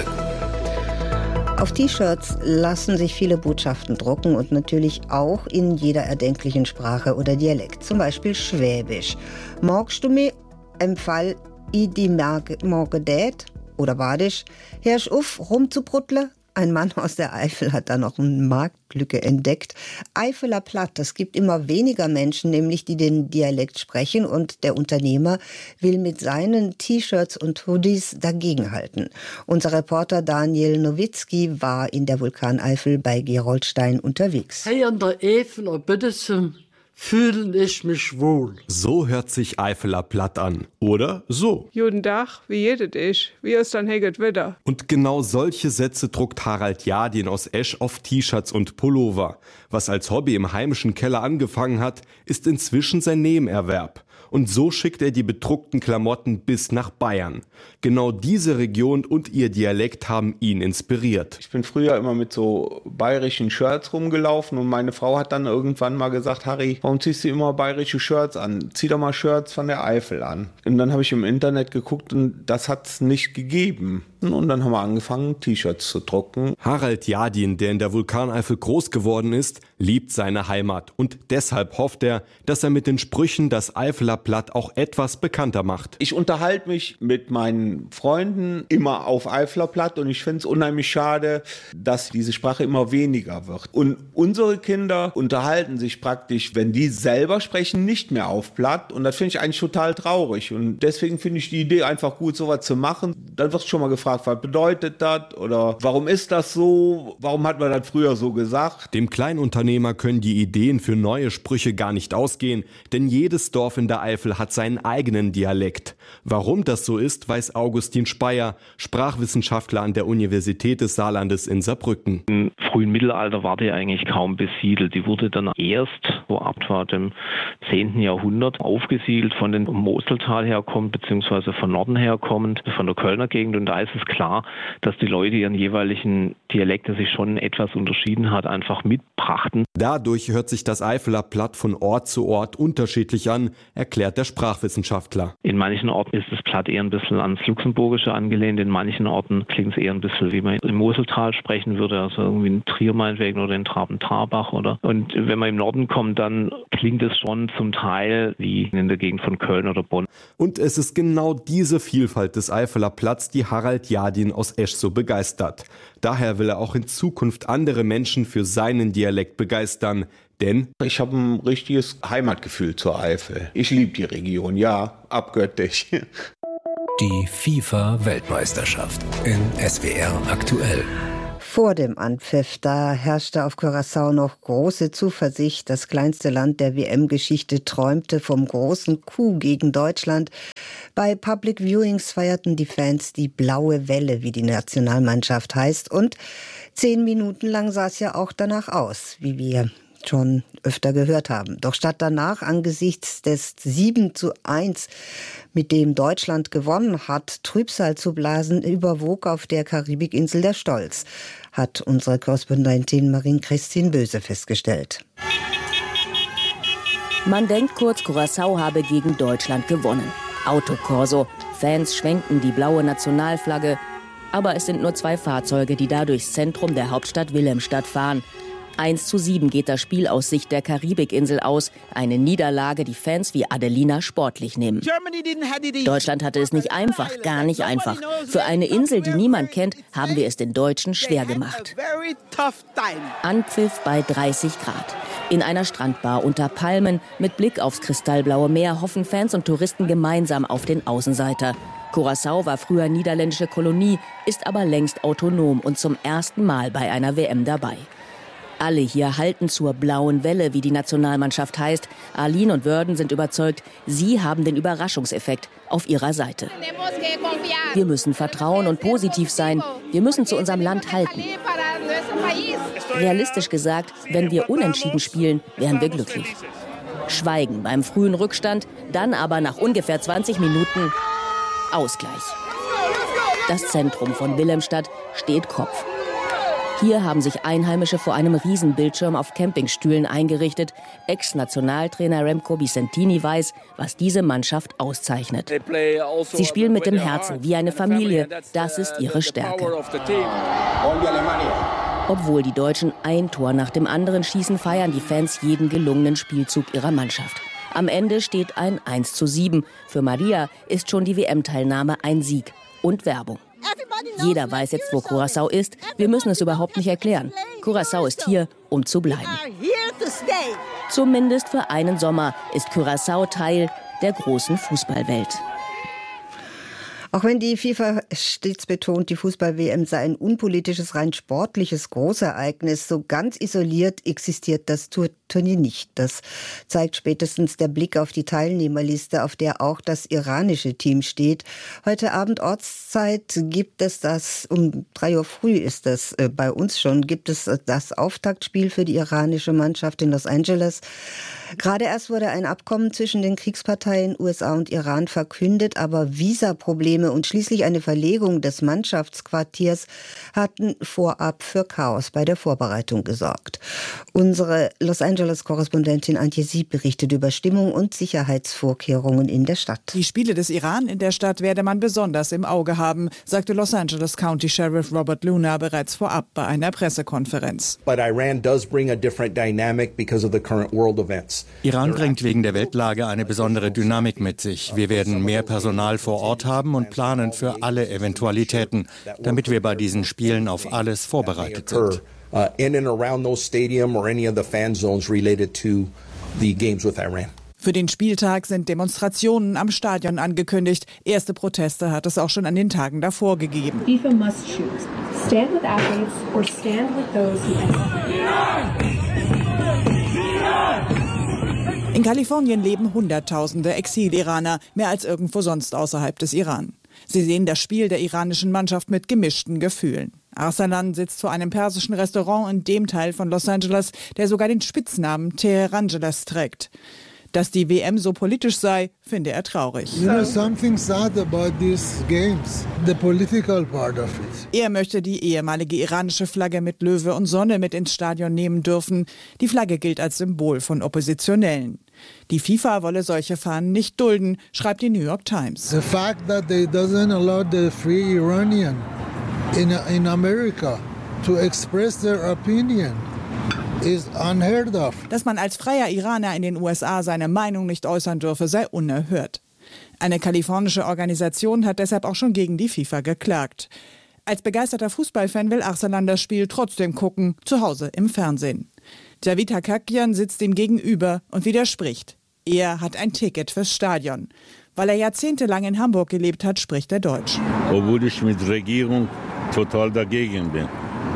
Speaker 9: Auf T-Shirts lassen sich viele Botschaften drucken und natürlich auch in jeder erdenklichen Sprache oder Dialekt, zum Beispiel Schwäbisch. Magst du mir im Fall i die Morge dät oder Badisch, herrsch auf, rumzubruttle? Ein Mann aus der Eifel hat da noch eine Marktlücke entdeckt. Eifeler Platt, das gibt immer weniger Menschen, nämlich die den Dialekt sprechen und der Unternehmer will mit seinen T-Shirts und Hoodies dagegenhalten. Unser Reporter Daniel Nowitzki war in der Vulkaneifel bei Gerolstein unterwegs.
Speaker 20: Hey, an der Eifeler, bitte zum Fühlen ich mich wohl.
Speaker 21: So hört sich Eifeler Platt an. Oder so.
Speaker 22: Jeden Tag, wie jedet ich. Wie ist dann heget wieder?
Speaker 21: Und genau solche Sätze druckt Harald Jadin aus Esch auf T-Shirts und Pullover. Was als Hobby im heimischen Keller angefangen hat, ist inzwischen sein Nebenerwerb. Und so schickt er die bedruckten Klamotten bis nach Bayern. Genau diese Region und ihr Dialekt haben ihn inspiriert.
Speaker 23: Ich bin früher immer mit so bayerischen Shirts rumgelaufen und meine Frau hat dann irgendwann mal gesagt, Harry, warum ziehst du immer bayerische Shirts an? Zieh doch mal Shirts von der Eifel an. Und dann habe ich im Internet geguckt und das hat es nicht gegeben. Und dann haben wir angefangen, T-Shirts zu drucken.
Speaker 21: Harald Jadin, der in der Vulkaneifel groß geworden ist, liebt seine Heimat. Und deshalb hofft er, dass er mit den Sprüchen das Eifeler Platt auch etwas bekannter macht.
Speaker 23: Ich unterhalte mich mit meinen Freunden immer auf Eifeler Platt und ich finde es unheimlich schade, dass diese Sprache immer weniger wird. Und unsere Kinder unterhalten sich praktisch, wenn die selber sprechen, nicht mehr auf Platt. Und das finde ich eigentlich total traurig. Und deswegen finde ich die Idee einfach gut, sowas zu machen. Dann wird schon mal gefragt, was bedeutet das oder warum ist das so, warum hat man das früher so gesagt?
Speaker 21: Dem Kleinunternehmer können die Ideen für neue Sprüche gar nicht ausgehen, denn jedes Dorf in der Eifel hat seinen eigenen Dialekt. Warum das so ist, weiß Augustin Speyer, Sprachwissenschaftler an der Universität des Saarlandes in Saarbrücken.
Speaker 24: Im frühen Mittelalter war die eigentlich kaum besiedelt. Die wurde dann erst so ab dem 10. Jahrhundert aufgesiedelt, von den Moseltal herkommt, beziehungsweise von Norden herkommend, von der Kölner Gegend. Und da ist es klar, dass die Leute ihren jeweiligen Dialekt, der sich schon etwas unterschieden hat, einfach mitbrachten.
Speaker 21: Dadurch hört sich das Eifeler Platt von Ort zu Ort unterschiedlich an, erklärt der Sprachwissenschaftler.
Speaker 24: In manchen Orten Orten ist das Platt eher ein bisschen ans Luxemburgische angelehnt. In manchen Orten klingt es eher ein bisschen, wie man im Moseltal sprechen würde, also irgendwie in Trier meinetwegen oder in Traben-Trarbach. Und wenn man im Norden kommt, dann klingt es schon zum Teil wie in der Gegend von Köln oder Bonn.
Speaker 21: Und es ist genau diese Vielfalt des Eifeler Platts, die Harald Jardin aus Esch so begeistert. Daher will er auch in Zukunft andere Menschen für seinen Dialekt begeistern. Denn
Speaker 23: ich habe ein richtiges Heimatgefühl zur Eifel. Ich liebe die Region, ja, abgöttisch.
Speaker 8: Die FIFA-Weltmeisterschaft in SWR aktuell.
Speaker 9: Vor dem Anpfiff, da herrschte auf Curaçao noch große Zuversicht. Das kleinste Land der WM-Geschichte träumte vom großen Coup gegen Deutschland. Bei Public Viewings feierten die Fans die blaue Welle, wie die Nationalmannschaft heißt. Und 10 Minuten lang sah es ja auch danach aus, wie wir schon öfter gehört haben. Doch statt danach angesichts des 7:1, mit dem Deutschland gewonnen hat, Trübsal zu blasen, überwog auf der Karibikinsel der Stolz, hat unsere Korrespondentin Marie-Christine Böse festgestellt.
Speaker 1: Man denkt kurz, Curaçao habe gegen Deutschland gewonnen. Autokorso, Fans schwenken die blaue Nationalflagge. Aber es sind nur 2 Fahrzeuge, die da durchs Zentrum der Hauptstadt Wilhelmstadt fahren. 1:7 geht das Spiel aus Sicht der Karibikinsel aus. Eine Niederlage, die Fans wie Adelina sportlich nehmen. Deutschland hatte es nicht einfach, gar nicht einfach. Für eine Insel, die niemand kennt, haben wir es den Deutschen schwer gemacht. Anpfiff bei 30 Grad. In einer Strandbar unter Palmen mit Blick aufs kristallblaue Meer hoffen Fans und Touristen gemeinsam auf den Außenseiter. Curaçao war früher niederländische Kolonie, ist aber längst autonom und zum ersten Mal bei einer WM dabei. Alle hier halten zur blauen Welle, wie die Nationalmannschaft heißt. Aline und Wörden sind überzeugt, sie haben den Überraschungseffekt auf ihrer Seite. Wir müssen vertrauen und positiv sein. Wir müssen zu unserem Land halten. Realistisch gesagt, wenn wir unentschieden spielen, wären wir glücklich. Schweigen beim frühen Rückstand, dann aber nach ungefähr 20 Minuten Ausgleich. Das Zentrum von Wilhelmstadt steht Kopf. Hier haben sich Einheimische vor einem Riesenbildschirm auf Campingstühlen eingerichtet. Ex-Nationaltrainer Remco Vicentini weiß, was diese Mannschaft auszeichnet. Sie spielen mit dem Herzen, wie eine Familie. Das ist ihre Stärke. Obwohl die Deutschen ein Tor nach dem anderen schießen, feiern die Fans jeden gelungenen Spielzug ihrer Mannschaft. Am Ende steht ein 1:7. Für Maria ist schon die WM-Teilnahme ein Sieg und Werbung. Jeder weiß jetzt, wo Curaçao ist. Wir müssen es überhaupt nicht erklären. Curaçao ist hier, um zu bleiben. Zumindest für einen Sommer ist Curaçao Teil der großen Fußballwelt.
Speaker 9: Auch wenn die FIFA stets betont, die Fußball-WM sei ein unpolitisches, rein sportliches Großereignis, so ganz isoliert existiert das Turnier nicht. Das zeigt spätestens der Blick auf die Teilnehmerliste, auf der auch das iranische Team steht. Heute Abend Ortszeit gibt es das, um 3 Uhr früh ist das bei uns schon, gibt es das Auftaktspiel für die iranische Mannschaft in Los Angeles. Gerade erst wurde ein Abkommen zwischen den Kriegsparteien USA und Iran verkündet, aber Visaprobleme und schließlich eine Verlegung des Mannschaftsquartiers hatten vorab für Chaos bei der Vorbereitung gesorgt. Unsere Los Angeles-Korrespondentin Antje Sieb berichtet über Stimmung und Sicherheitsvorkehrungen in der Stadt.
Speaker 2: Die Spiele des Iran in der Stadt werde man besonders im Auge haben, sagte Los Angeles County Sheriff Robert Luna bereits vorab bei einer Pressekonferenz.
Speaker 3: But Iran does bring a different dynamic because of the current world events.
Speaker 4: Iran bringt wegen der Weltlage eine besondere Dynamik mit sich. Wir werden mehr Personal vor Ort haben und planen für alle Eventualitäten, damit wir bei diesen Spielen auf alles vorbereitet sind.
Speaker 3: In and around those stadium or any of the fan zones related to the games with Iran.
Speaker 2: Für den Spieltag sind Demonstrationen am Stadion angekündigt. Erste Proteste hat es auch schon an den Tagen davor gegeben.
Speaker 25: FIFA must choose. Stand with athletes or stand with those who
Speaker 2: In Kalifornien leben Hunderttausende Exil-Iraner, mehr als irgendwo sonst außerhalb des Iran. Sie sehen das Spiel der iranischen Mannschaft mit gemischten Gefühlen. Arsalan sitzt vor einem persischen Restaurant in dem Teil von Los Angeles, der sogar den Spitznamen Teherangeles trägt. Dass die WM so politisch sei, finde er traurig.
Speaker 5: Something sad about these games, the political part of it.
Speaker 2: Er möchte die ehemalige iranische Flagge mit Löwe und Sonne mit ins Stadion nehmen dürfen. Die Flagge gilt als Symbol von Oppositionellen. Die FIFA wolle solche Fahnen nicht dulden, schreibt die New York Times.
Speaker 5: The fact that they doesn't allow the free Iranian in America to express their opinion is unheard of.
Speaker 2: Dass man als freier Iraner in den USA seine Meinung nicht äußern dürfe, sei unerhört. Eine kalifornische Organisation hat deshalb auch schon gegen die FIFA geklagt. Als begeisterter Fußballfan will Arsalan das Spiel trotzdem gucken, zu Hause im Fernsehen. Javid Hakakian sitzt ihm gegenüber und widerspricht. Er hat ein Ticket fürs Stadion. Weil er jahrzehntelang in Hamburg gelebt hat, spricht er Deutsch.
Speaker 6: Obwohl ich mit Regierung total dagegen bin.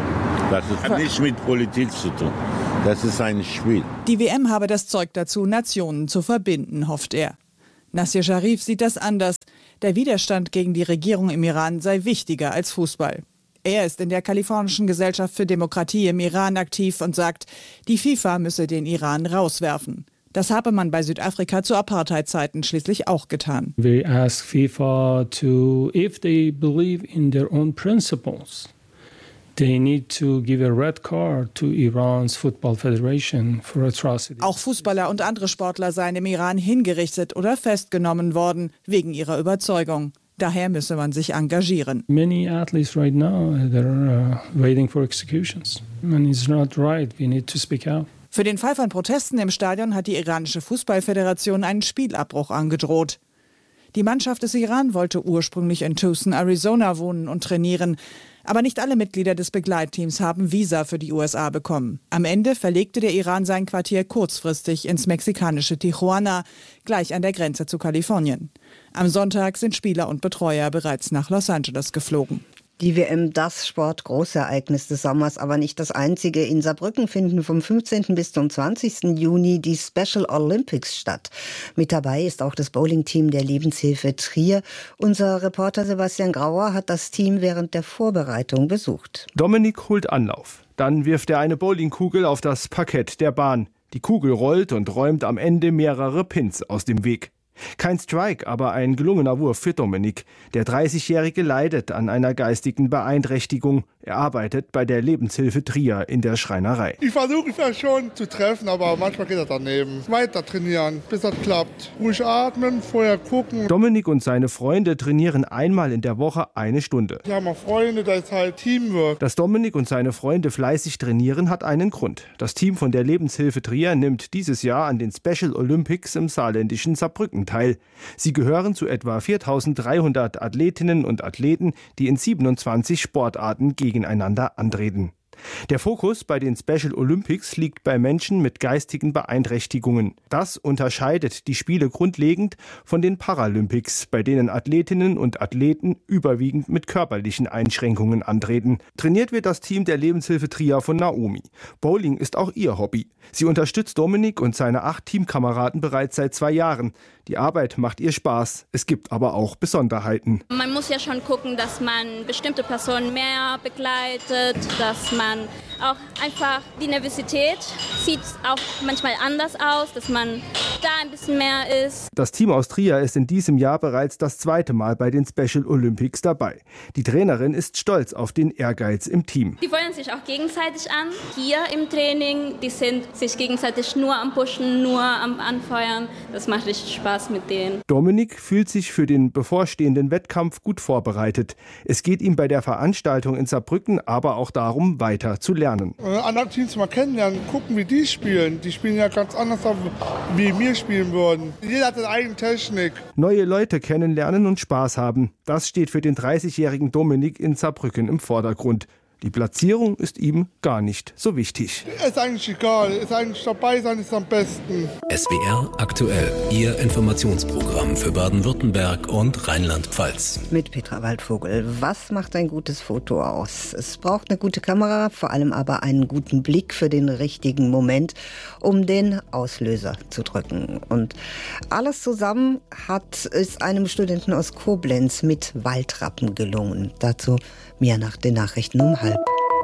Speaker 6: Das hat nichts mit Politik zu tun. Das ist ein Spiel.
Speaker 2: Die WM habe das Zeug dazu, Nationen zu verbinden, hofft er. Nassir Sharif sieht das anders. Der Widerstand gegen die Regierung im Iran sei wichtiger als Fußball. Er ist in der kalifornischen Gesellschaft für Demokratie im Iran aktiv und sagt, die FIFA müsse den Iran rauswerfen. Das habe man bei Südafrika zu Apartheid-Zeiten schließlich auch getan.
Speaker 7: We ask FIFA to, if they believe in their own principles, they need to give a red card to Iran's Football Federation for atrocities.
Speaker 2: Auch Fußballer und andere Sportler seien im Iran hingerichtet oder festgenommen worden wegen ihrer Überzeugung. Daher müsse man sich engagieren.
Speaker 7: Many athletes right now, they're waiting for executions. And it's not right. We need to speak out.
Speaker 2: Für den Fall von Protesten im Stadion hat die iranische Fußballföderation einen Spielabbruch angedroht. Die Mannschaft des Iran wollte ursprünglich in Tucson, Arizona wohnen und trainieren. Aber nicht alle Mitglieder des Begleitteams haben Visa für die USA bekommen. Am Ende verlegte der Iran sein Quartier kurzfristig ins mexikanische Tijuana, gleich an der Grenze zu Kalifornien. Am Sonntag sind Spieler und Betreuer bereits nach Los Angeles geflogen.
Speaker 9: Die WM, das Sportgroßereignis des Sommers, aber nicht das einzige. In Saarbrücken finden vom 15. bis zum 20. Juni die Special Olympics statt. Mit dabei ist auch das Bowling-Team der Lebenshilfe Trier. Unser Reporter Sebastian Grauer hat das Team während der Vorbereitung besucht.
Speaker 10: Dominik holt Anlauf. Dann wirft er eine Bowlingkugel auf das Parkett der Bahn. Die Kugel rollt und räumt am Ende mehrere Pins aus dem Weg. Kein Strike, aber ein gelungener Wurf für Dominik. Der 30-Jährige leidet an einer geistigen Beeinträchtigung. Er arbeitet bei der Lebenshilfe Trier in der Schreinerei.
Speaker 12: Ich versuche es ja schon zu treffen, aber manchmal geht das daneben. Weiter trainieren, bis das klappt. Ruhig atmen, vorher gucken.
Speaker 10: Dominik und seine Freunde trainieren einmal in der Woche 1 Stunde.
Speaker 12: Die haben auch Freunde, da ist halt Teamwork.
Speaker 10: Dass Dominik und seine Freunde fleißig trainieren, hat einen Grund. Das Team von der Lebenshilfe Trier nimmt dieses Jahr an den Special Olympics im saarländischen Saarbrücken teil. Sie gehören zu etwa 4.300 Athletinnen und Athleten, die in 27 Sportarten gegeneinander antreten. Der Fokus bei den Special Olympics liegt bei Menschen mit geistigen Beeinträchtigungen. Das unterscheidet die Spiele grundlegend von den Paralympics, bei denen Athletinnen und Athleten überwiegend mit körperlichen Einschränkungen antreten. Trainiert wird das Team der Lebenshilfe Trier von Naomi. Bowling ist auch ihr Hobby. Sie unterstützt Dominik und seine 8 Teamkameraden bereits seit 2 Jahren. Die Arbeit macht ihr Spaß. Es gibt aber auch Besonderheiten.
Speaker 26: Man muss ja schon gucken, dass man bestimmte Personen mehr begleitet, dass man auch einfach die Nervosität sieht auch manchmal anders aus, dass man da ein bisschen mehr ist.
Speaker 10: Das Team aus Trier ist in diesem Jahr bereits das 2. Mal bei den Special Olympics dabei. Die Trainerin ist stolz auf den Ehrgeiz im Team.
Speaker 26: Die feuern sich auch gegenseitig an. Hier im Training, die sind sich gegenseitig nur am Pushen, nur am Anfeuern. Das macht richtig Spaß mit denen.
Speaker 10: Dominik fühlt sich für den bevorstehenden Wettkampf gut vorbereitet. Es geht ihm bei der Veranstaltung in Saarbrücken aber auch darum, weiter zu lernen.
Speaker 12: Andere Teams mal kennenlernen, gucken, wie die spielen. Die spielen ja ganz anders, wie wir spielen würden. Jeder hat seine eigene Technik.
Speaker 10: Neue Leute kennenlernen und Spaß haben. Das steht für den 30-jährigen Dominik in Saarbrücken im Vordergrund. Die Platzierung ist ihm gar nicht so wichtig.
Speaker 12: Ist eigentlich egal. Ist eigentlich dabei sein ist am besten.
Speaker 8: SWR aktuell. Ihr Informationsprogramm für Baden-Württemberg und Rheinland-Pfalz.
Speaker 9: Mit Petra Waldvogel. Was macht ein gutes Foto aus? Es braucht eine gute Kamera, vor allem aber einen guten Blick für den richtigen Moment, um den Auslöser zu drücken. Und alles zusammen ist einem Studenten aus Koblenz mit Waldrappen gelungen. Dazu mehr nach den Nachrichten um 12:30.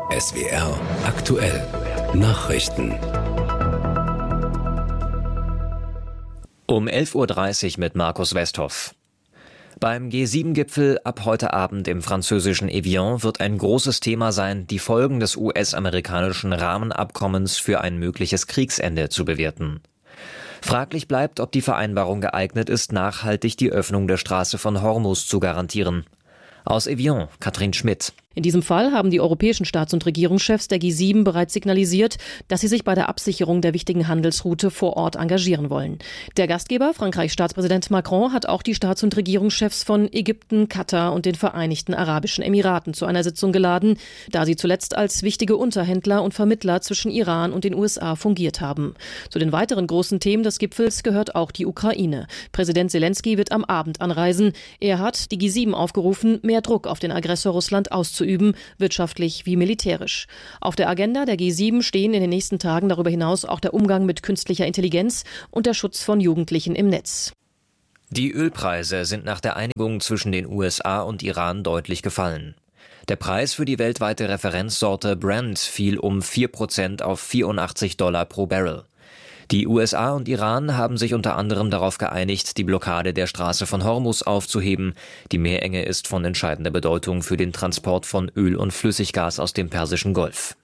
Speaker 8: SWR aktuell. Nachrichten.
Speaker 11: Um 11.30 Uhr mit Markus Westhoff. Beim G7-Gipfel ab heute Abend im französischen Evian wird ein großes Thema sein, die Folgen des US-amerikanischen Rahmenabkommens für ein mögliches Kriegsende zu bewerten. Fraglich bleibt, ob die Vereinbarung geeignet ist, nachhaltig die Öffnung der Straße von Hormuz zu garantieren. Aus Evian, Katrin Schmidt.
Speaker 14: In diesem Fall haben die europäischen Staats- und Regierungschefs der G7 bereits signalisiert, dass sie sich bei der Absicherung der wichtigen Handelsroute vor Ort engagieren wollen. Der Gastgeber, Frankreichs Staatspräsident Macron, hat auch die Staats- und Regierungschefs von Ägypten, Katar und den Vereinigten Arabischen Emiraten zu einer Sitzung geladen, da sie zuletzt als wichtige Unterhändler und Vermittler zwischen Iran und den USA fungiert haben. Zu den weiteren großen Themen des Gipfels gehört auch die Ukraine. Präsident Zelensky wird am Abend anreisen. Er hat die G7 aufgerufen, mehr Druck auf den Aggressor Russland auszuüben, wirtschaftlich wie militärisch. Auf der Agenda der G7 stehen in den nächsten Tagen darüber hinaus auch der Umgang mit künstlicher Intelligenz und der Schutz von Jugendlichen im Netz.
Speaker 11: Die Ölpreise sind nach der Einigung zwischen den USA und Iran deutlich gefallen. Der Preis für die weltweite Referenzsorte Brent fiel um 4% auf $84 pro Barrel. Die USA und Iran haben sich unter anderem darauf geeinigt, die Blockade der Straße von Hormuz aufzuheben. Die Meerenge ist von entscheidender Bedeutung für den Transport von Öl und Flüssiggas aus dem Persischen Golf.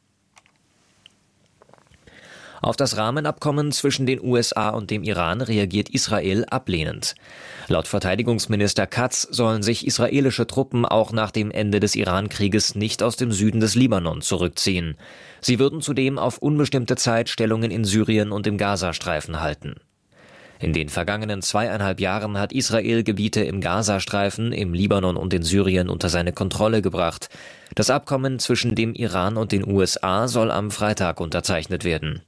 Speaker 11: Auf das Rahmenabkommen zwischen den USA und dem Iran reagiert Israel ablehnend. Laut Verteidigungsminister Katz sollen sich israelische Truppen auch nach dem Ende des Iran-Krieges nicht aus dem Süden des Libanon zurückziehen. Sie würden zudem auf unbestimmte Zeit Stellungen in Syrien und im Gazastreifen halten. In den vergangenen 2,5 Jahren hat Israel Gebiete im Gazastreifen, im Libanon und in Syrien unter seine Kontrolle gebracht. Das Abkommen zwischen dem Iran und den USA soll am Freitag unterzeichnet werden.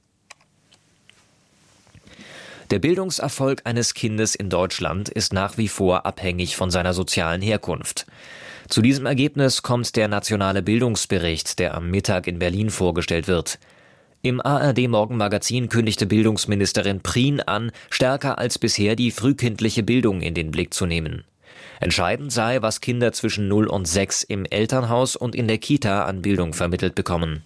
Speaker 11: Der Bildungserfolg eines Kindes in Deutschland ist nach wie vor abhängig von seiner sozialen Herkunft. Zu diesem Ergebnis kommt der nationale Bildungsbericht, der am Mittag in Berlin vorgestellt wird. Im ARD-Morgenmagazin kündigte Bildungsministerin Prien an, stärker als bisher die frühkindliche Bildung in den Blick zu nehmen. Entscheidend sei, was Kinder zwischen 0 und 6 im Elternhaus und in der Kita an Bildung vermittelt bekommen.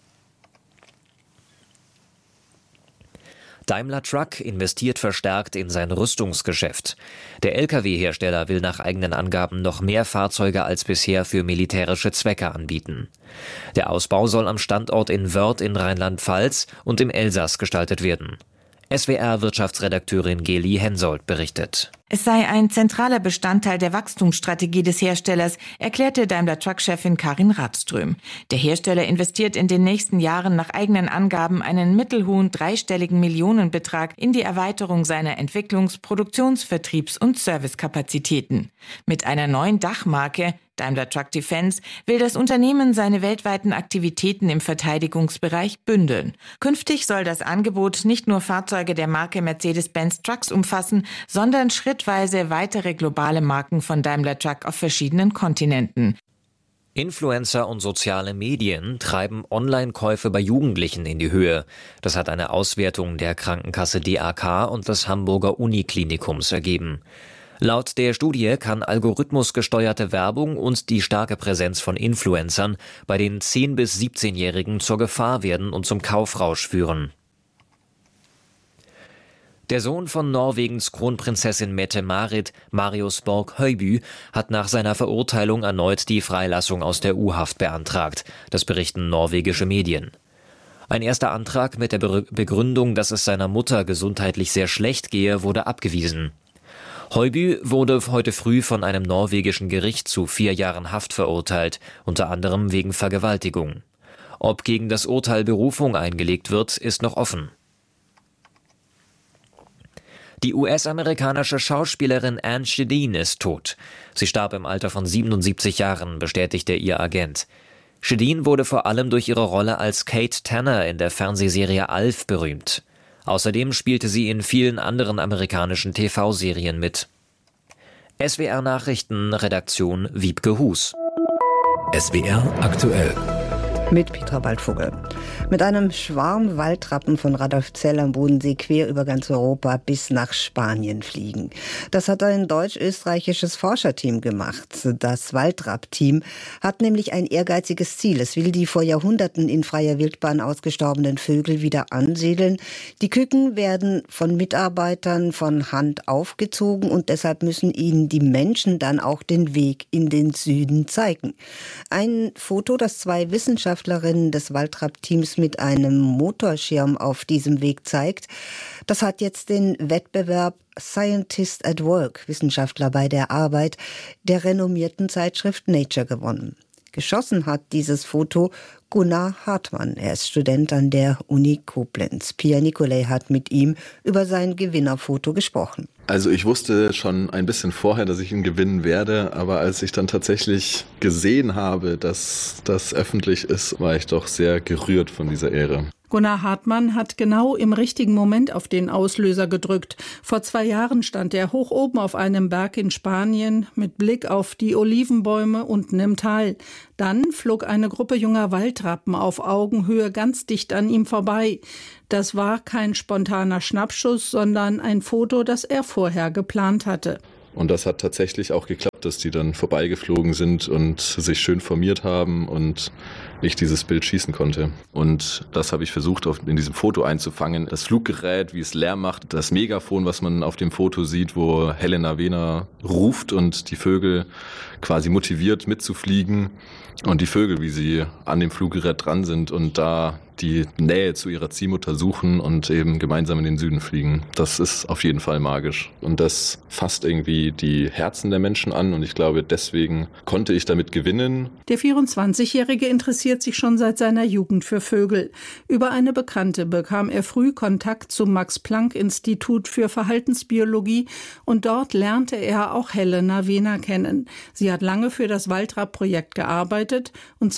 Speaker 11: Daimler Truck investiert verstärkt in sein Rüstungsgeschäft. Der Lkw-Hersteller will nach eigenen Angaben noch mehr Fahrzeuge als bisher für militärische Zwecke anbieten. Der Ausbau soll am Standort in Wörth in Rheinland-Pfalz und im Elsass gestaltet werden. SWR-Wirtschaftsredakteurin Geli Hensoldt berichtet.
Speaker 15: Es sei ein zentraler Bestandteil der Wachstumsstrategie des Herstellers, erklärte Daimler-Truck-Chefin Karin Radström. Der Hersteller investiert in den nächsten Jahren nach eigenen Angaben einen mittelhohen dreistelligen Millionenbetrag in die Erweiterung seiner Entwicklungs-, Produktions-, Vertriebs- und Servicekapazitäten. Mit einer neuen Dachmarke Daimler Truck Defense will das Unternehmen seine weltweiten Aktivitäten im Verteidigungsbereich bündeln. Künftig soll das Angebot nicht nur Fahrzeuge der Marke Mercedes-Benz Trucks umfassen, sondern schrittweise weitere globale Marken von Daimler Truck auf verschiedenen Kontinenten.
Speaker 11: Influencer und soziale Medien treiben Online-Käufe bei Jugendlichen in die Höhe. Das hat eine Auswertung der Krankenkasse DAK und des Hamburger Uniklinikums ergeben. Laut der Studie kann algorithmusgesteuerte Werbung und die starke Präsenz von Influencern bei den 10- bis 17-Jährigen zur Gefahr werden und zum Kaufrausch führen. Der Sohn von Norwegens Kronprinzessin Mette-Marit, Marius Borg-Høiby, hat nach seiner Verurteilung erneut die Freilassung aus der U-Haft beantragt. Das berichten norwegische Medien. Ein erster Antrag mit der Begründung, dass es seiner Mutter gesundheitlich sehr schlecht gehe, wurde abgewiesen. Høiby wurde heute früh von einem norwegischen Gericht zu 4 Jahren Haft verurteilt, unter anderem wegen Vergewaltigung. Ob gegen das Urteil Berufung eingelegt wird, ist noch offen. Die US-amerikanische Schauspielerin Anne Shedeen ist tot. Sie starb im Alter von 77 Jahren, bestätigte ihr Agent. Shedeen wurde vor allem durch ihre Rolle als Kate Tanner in der Fernsehserie Alf berühmt. Außerdem spielte sie in vielen anderen amerikanischen TV-Serien mit. SWR Nachrichten, Redaktion Wiebke Hus.
Speaker 8: SWR aktuell.
Speaker 9: Mit Petra Waldvogel. Mit einem Schwarm Waldrappen von Radolfzell am Bodensee quer über ganz Europa bis nach Spanien fliegen. Das hat ein deutsch-österreichisches Forscherteam gemacht. Das Waldrapp-Team hat nämlich ein ehrgeiziges Ziel. Es will die vor Jahrhunderten in freier Wildbahn ausgestorbenen Vögel wieder ansiedeln. Die Küken werden von Mitarbeitern von Hand aufgezogen und deshalb müssen ihnen die Menschen dann auch den Weg in den Süden zeigen. Ein Foto, das 2 Wissenschaftlerinnen des Waldrapp-Teams mit einem Motorschirm auf diesem Weg zeigt, das hat jetzt den Wettbewerb Scientist at Work, Wissenschaftler bei der Arbeit, der renommierten Zeitschrift Nature gewonnen. Geschossen hat dieses Foto Gunnar Hartmann. Er ist Student an der Uni Koblenz. Pia Nicolai hat mit ihm über sein Gewinnerfoto gesprochen.
Speaker 13: Also ich wusste schon ein bisschen vorher, dass ich ihn gewinnen werde, aber als ich dann tatsächlich gesehen habe, dass das öffentlich ist, war ich doch sehr gerührt von dieser Ehre.
Speaker 16: Gunnar Hartmann hat genau im richtigen Moment auf den Auslöser gedrückt. Vor 2 Jahren stand er hoch oben auf einem Berg in Spanien mit Blick auf die Olivenbäume unten im Tal. Dann flog eine Gruppe junger Waldrappen auf Augenhöhe ganz dicht an ihm vorbei. Das war kein spontaner Schnappschuss, sondern ein Foto, das er vorher geplant hatte.
Speaker 13: Und das hat tatsächlich auch geklappt, dass die dann vorbeigeflogen sind und sich schön formiert haben und ich dieses Bild schießen konnte. Und das habe ich versucht, in diesem Foto einzufangen. Das Fluggerät, wie es Lärm macht, das Megafon, was man auf dem Foto sieht, wo Helena Wehner ruft und die Vögel quasi motiviert mitzufliegen. Und die Vögel, wie sie an dem Fluggerät dran sind und da die Nähe zu ihrer Ziehmutter suchen und eben gemeinsam in den Süden fliegen. Das ist auf jeden Fall magisch. Und das fasst irgendwie die Herzen der Menschen an und ich glaube, deswegen konnte ich damit gewinnen.
Speaker 16: Der 24-Jährige interessiert sich schon seit seiner Jugend für Vögel. Über eine Bekannte bekam er früh Kontakt zum Max-Planck-Institut für Verhaltensbiologie und dort lernte er auch Helena Wehner kennen. Sie hat lange für das Waldrapp-Projekt gearbeitet und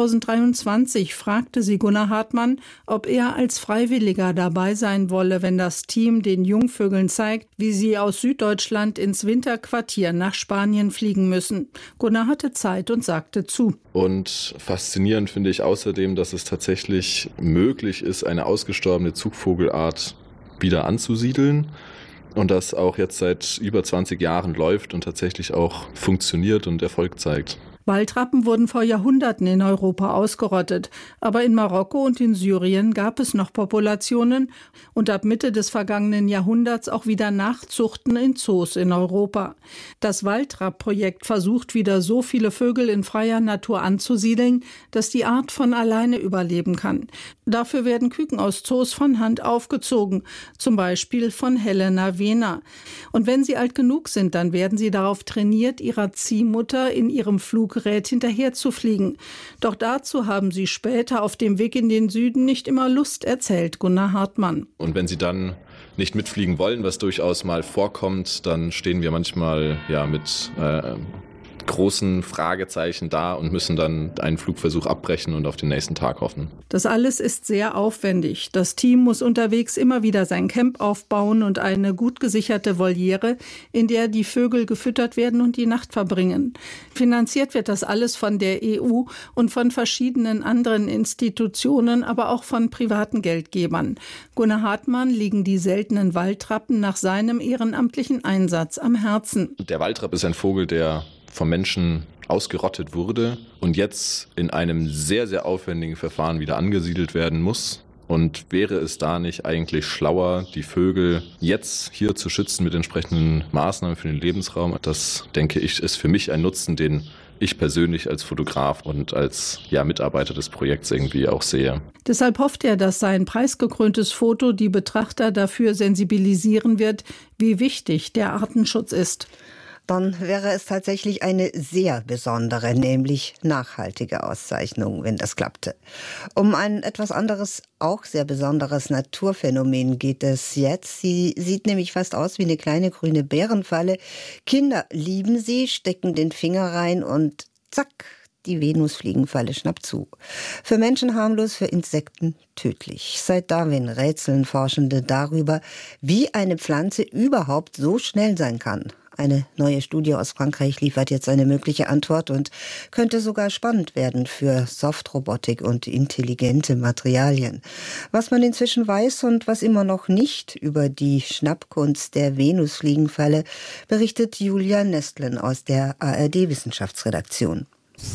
Speaker 16: 2023 fragte sie Gunnar Hartmann, ob er als Freiwilliger dabei sein wolle, wenn das Team den Jungvögeln zeigt, wie sie aus Süddeutschland ins Winterquartier nach Spanien fliegen müssen. Gunnar hatte Zeit und sagte zu.
Speaker 13: Und faszinierend finde ich außerdem, dass es tatsächlich möglich ist, eine ausgestorbene Zugvogelart wieder anzusiedeln. Und das auch jetzt seit über 20 Jahren läuft und tatsächlich auch funktioniert und Erfolg zeigt.
Speaker 16: Waldrappen wurden vor Jahrhunderten in Europa ausgerottet, aber in Marokko und in Syrien gab es noch Populationen und ab Mitte des vergangenen Jahrhunderts auch wieder Nachzuchten in Zoos in Europa. Das Waldrapp-Projekt versucht wieder so viele Vögel in freier Natur anzusiedeln, dass die Art von alleine überleben kann. Dafür werden Küken aus Zoos von Hand aufgezogen, zum Beispiel von Helena Wehner. Und wenn sie alt genug sind, dann werden sie darauf trainiert, ihrer Ziehmutter in ihrem Fluggerät hinterher zu fliegen. Doch dazu haben sie später auf dem Weg in den Süden nicht immer Lust, erzählt Gunnar Hartmann.
Speaker 13: Und wenn sie dann nicht mitfliegen wollen, was durchaus mal vorkommt, dann stehen wir manchmal mit großen Fragezeichen da und müssen dann einen Flugversuch abbrechen und auf den nächsten Tag hoffen.
Speaker 16: Das alles ist sehr aufwendig. Das Team muss unterwegs immer wieder sein Camp aufbauen und eine gut gesicherte Voliere, in der die Vögel gefüttert werden und die Nacht verbringen. Finanziert wird das alles von der EU und von verschiedenen anderen Institutionen, aber auch von privaten Geldgebern. Gunnar Hartmann liegen die seltenen Waldrappen nach seinem ehrenamtlichen Einsatz am Herzen.
Speaker 13: Der Waldrapp ist ein Vogel, der vom Menschen ausgerottet wurde und jetzt in einem sehr, sehr aufwendigen Verfahren wieder angesiedelt werden muss. Und wäre es da nicht eigentlich schlauer, die Vögel jetzt hier zu schützen mit entsprechenden Maßnahmen für den Lebensraum? Das, denke ich, ist für mich ein Nutzen, den ich persönlich als Fotograf und als Mitarbeiter des Projekts irgendwie auch sehe.
Speaker 16: Deshalb hofft er, dass sein preisgekröntes Foto die Betrachter dafür sensibilisieren wird, wie wichtig der Artenschutz ist.
Speaker 9: Dann wäre es tatsächlich eine sehr besondere, nämlich nachhaltige Auszeichnung, wenn das klappte. Um ein etwas anderes, auch sehr besonderes Naturphänomen geht es jetzt. Sie sieht nämlich fast aus wie eine kleine grüne Bärenfalle. Kinder lieben sie, stecken den Finger rein und zack, die Venusfliegenfalle schnappt zu. Für Menschen harmlos, für Insekten tödlich. Seit Darwin rätseln Forschende darüber, wie eine Pflanze überhaupt so schnell sein kann. Eine neue Studie aus Frankreich liefert jetzt eine mögliche Antwort und könnte sogar spannend werden für Softrobotik und intelligente Materialien. Was man inzwischen weiß und was immer noch nicht über die Schnappkunst der Venusfliegenfalle, berichtet Julia Nestlen aus der ARD-Wissenschaftsredaktion.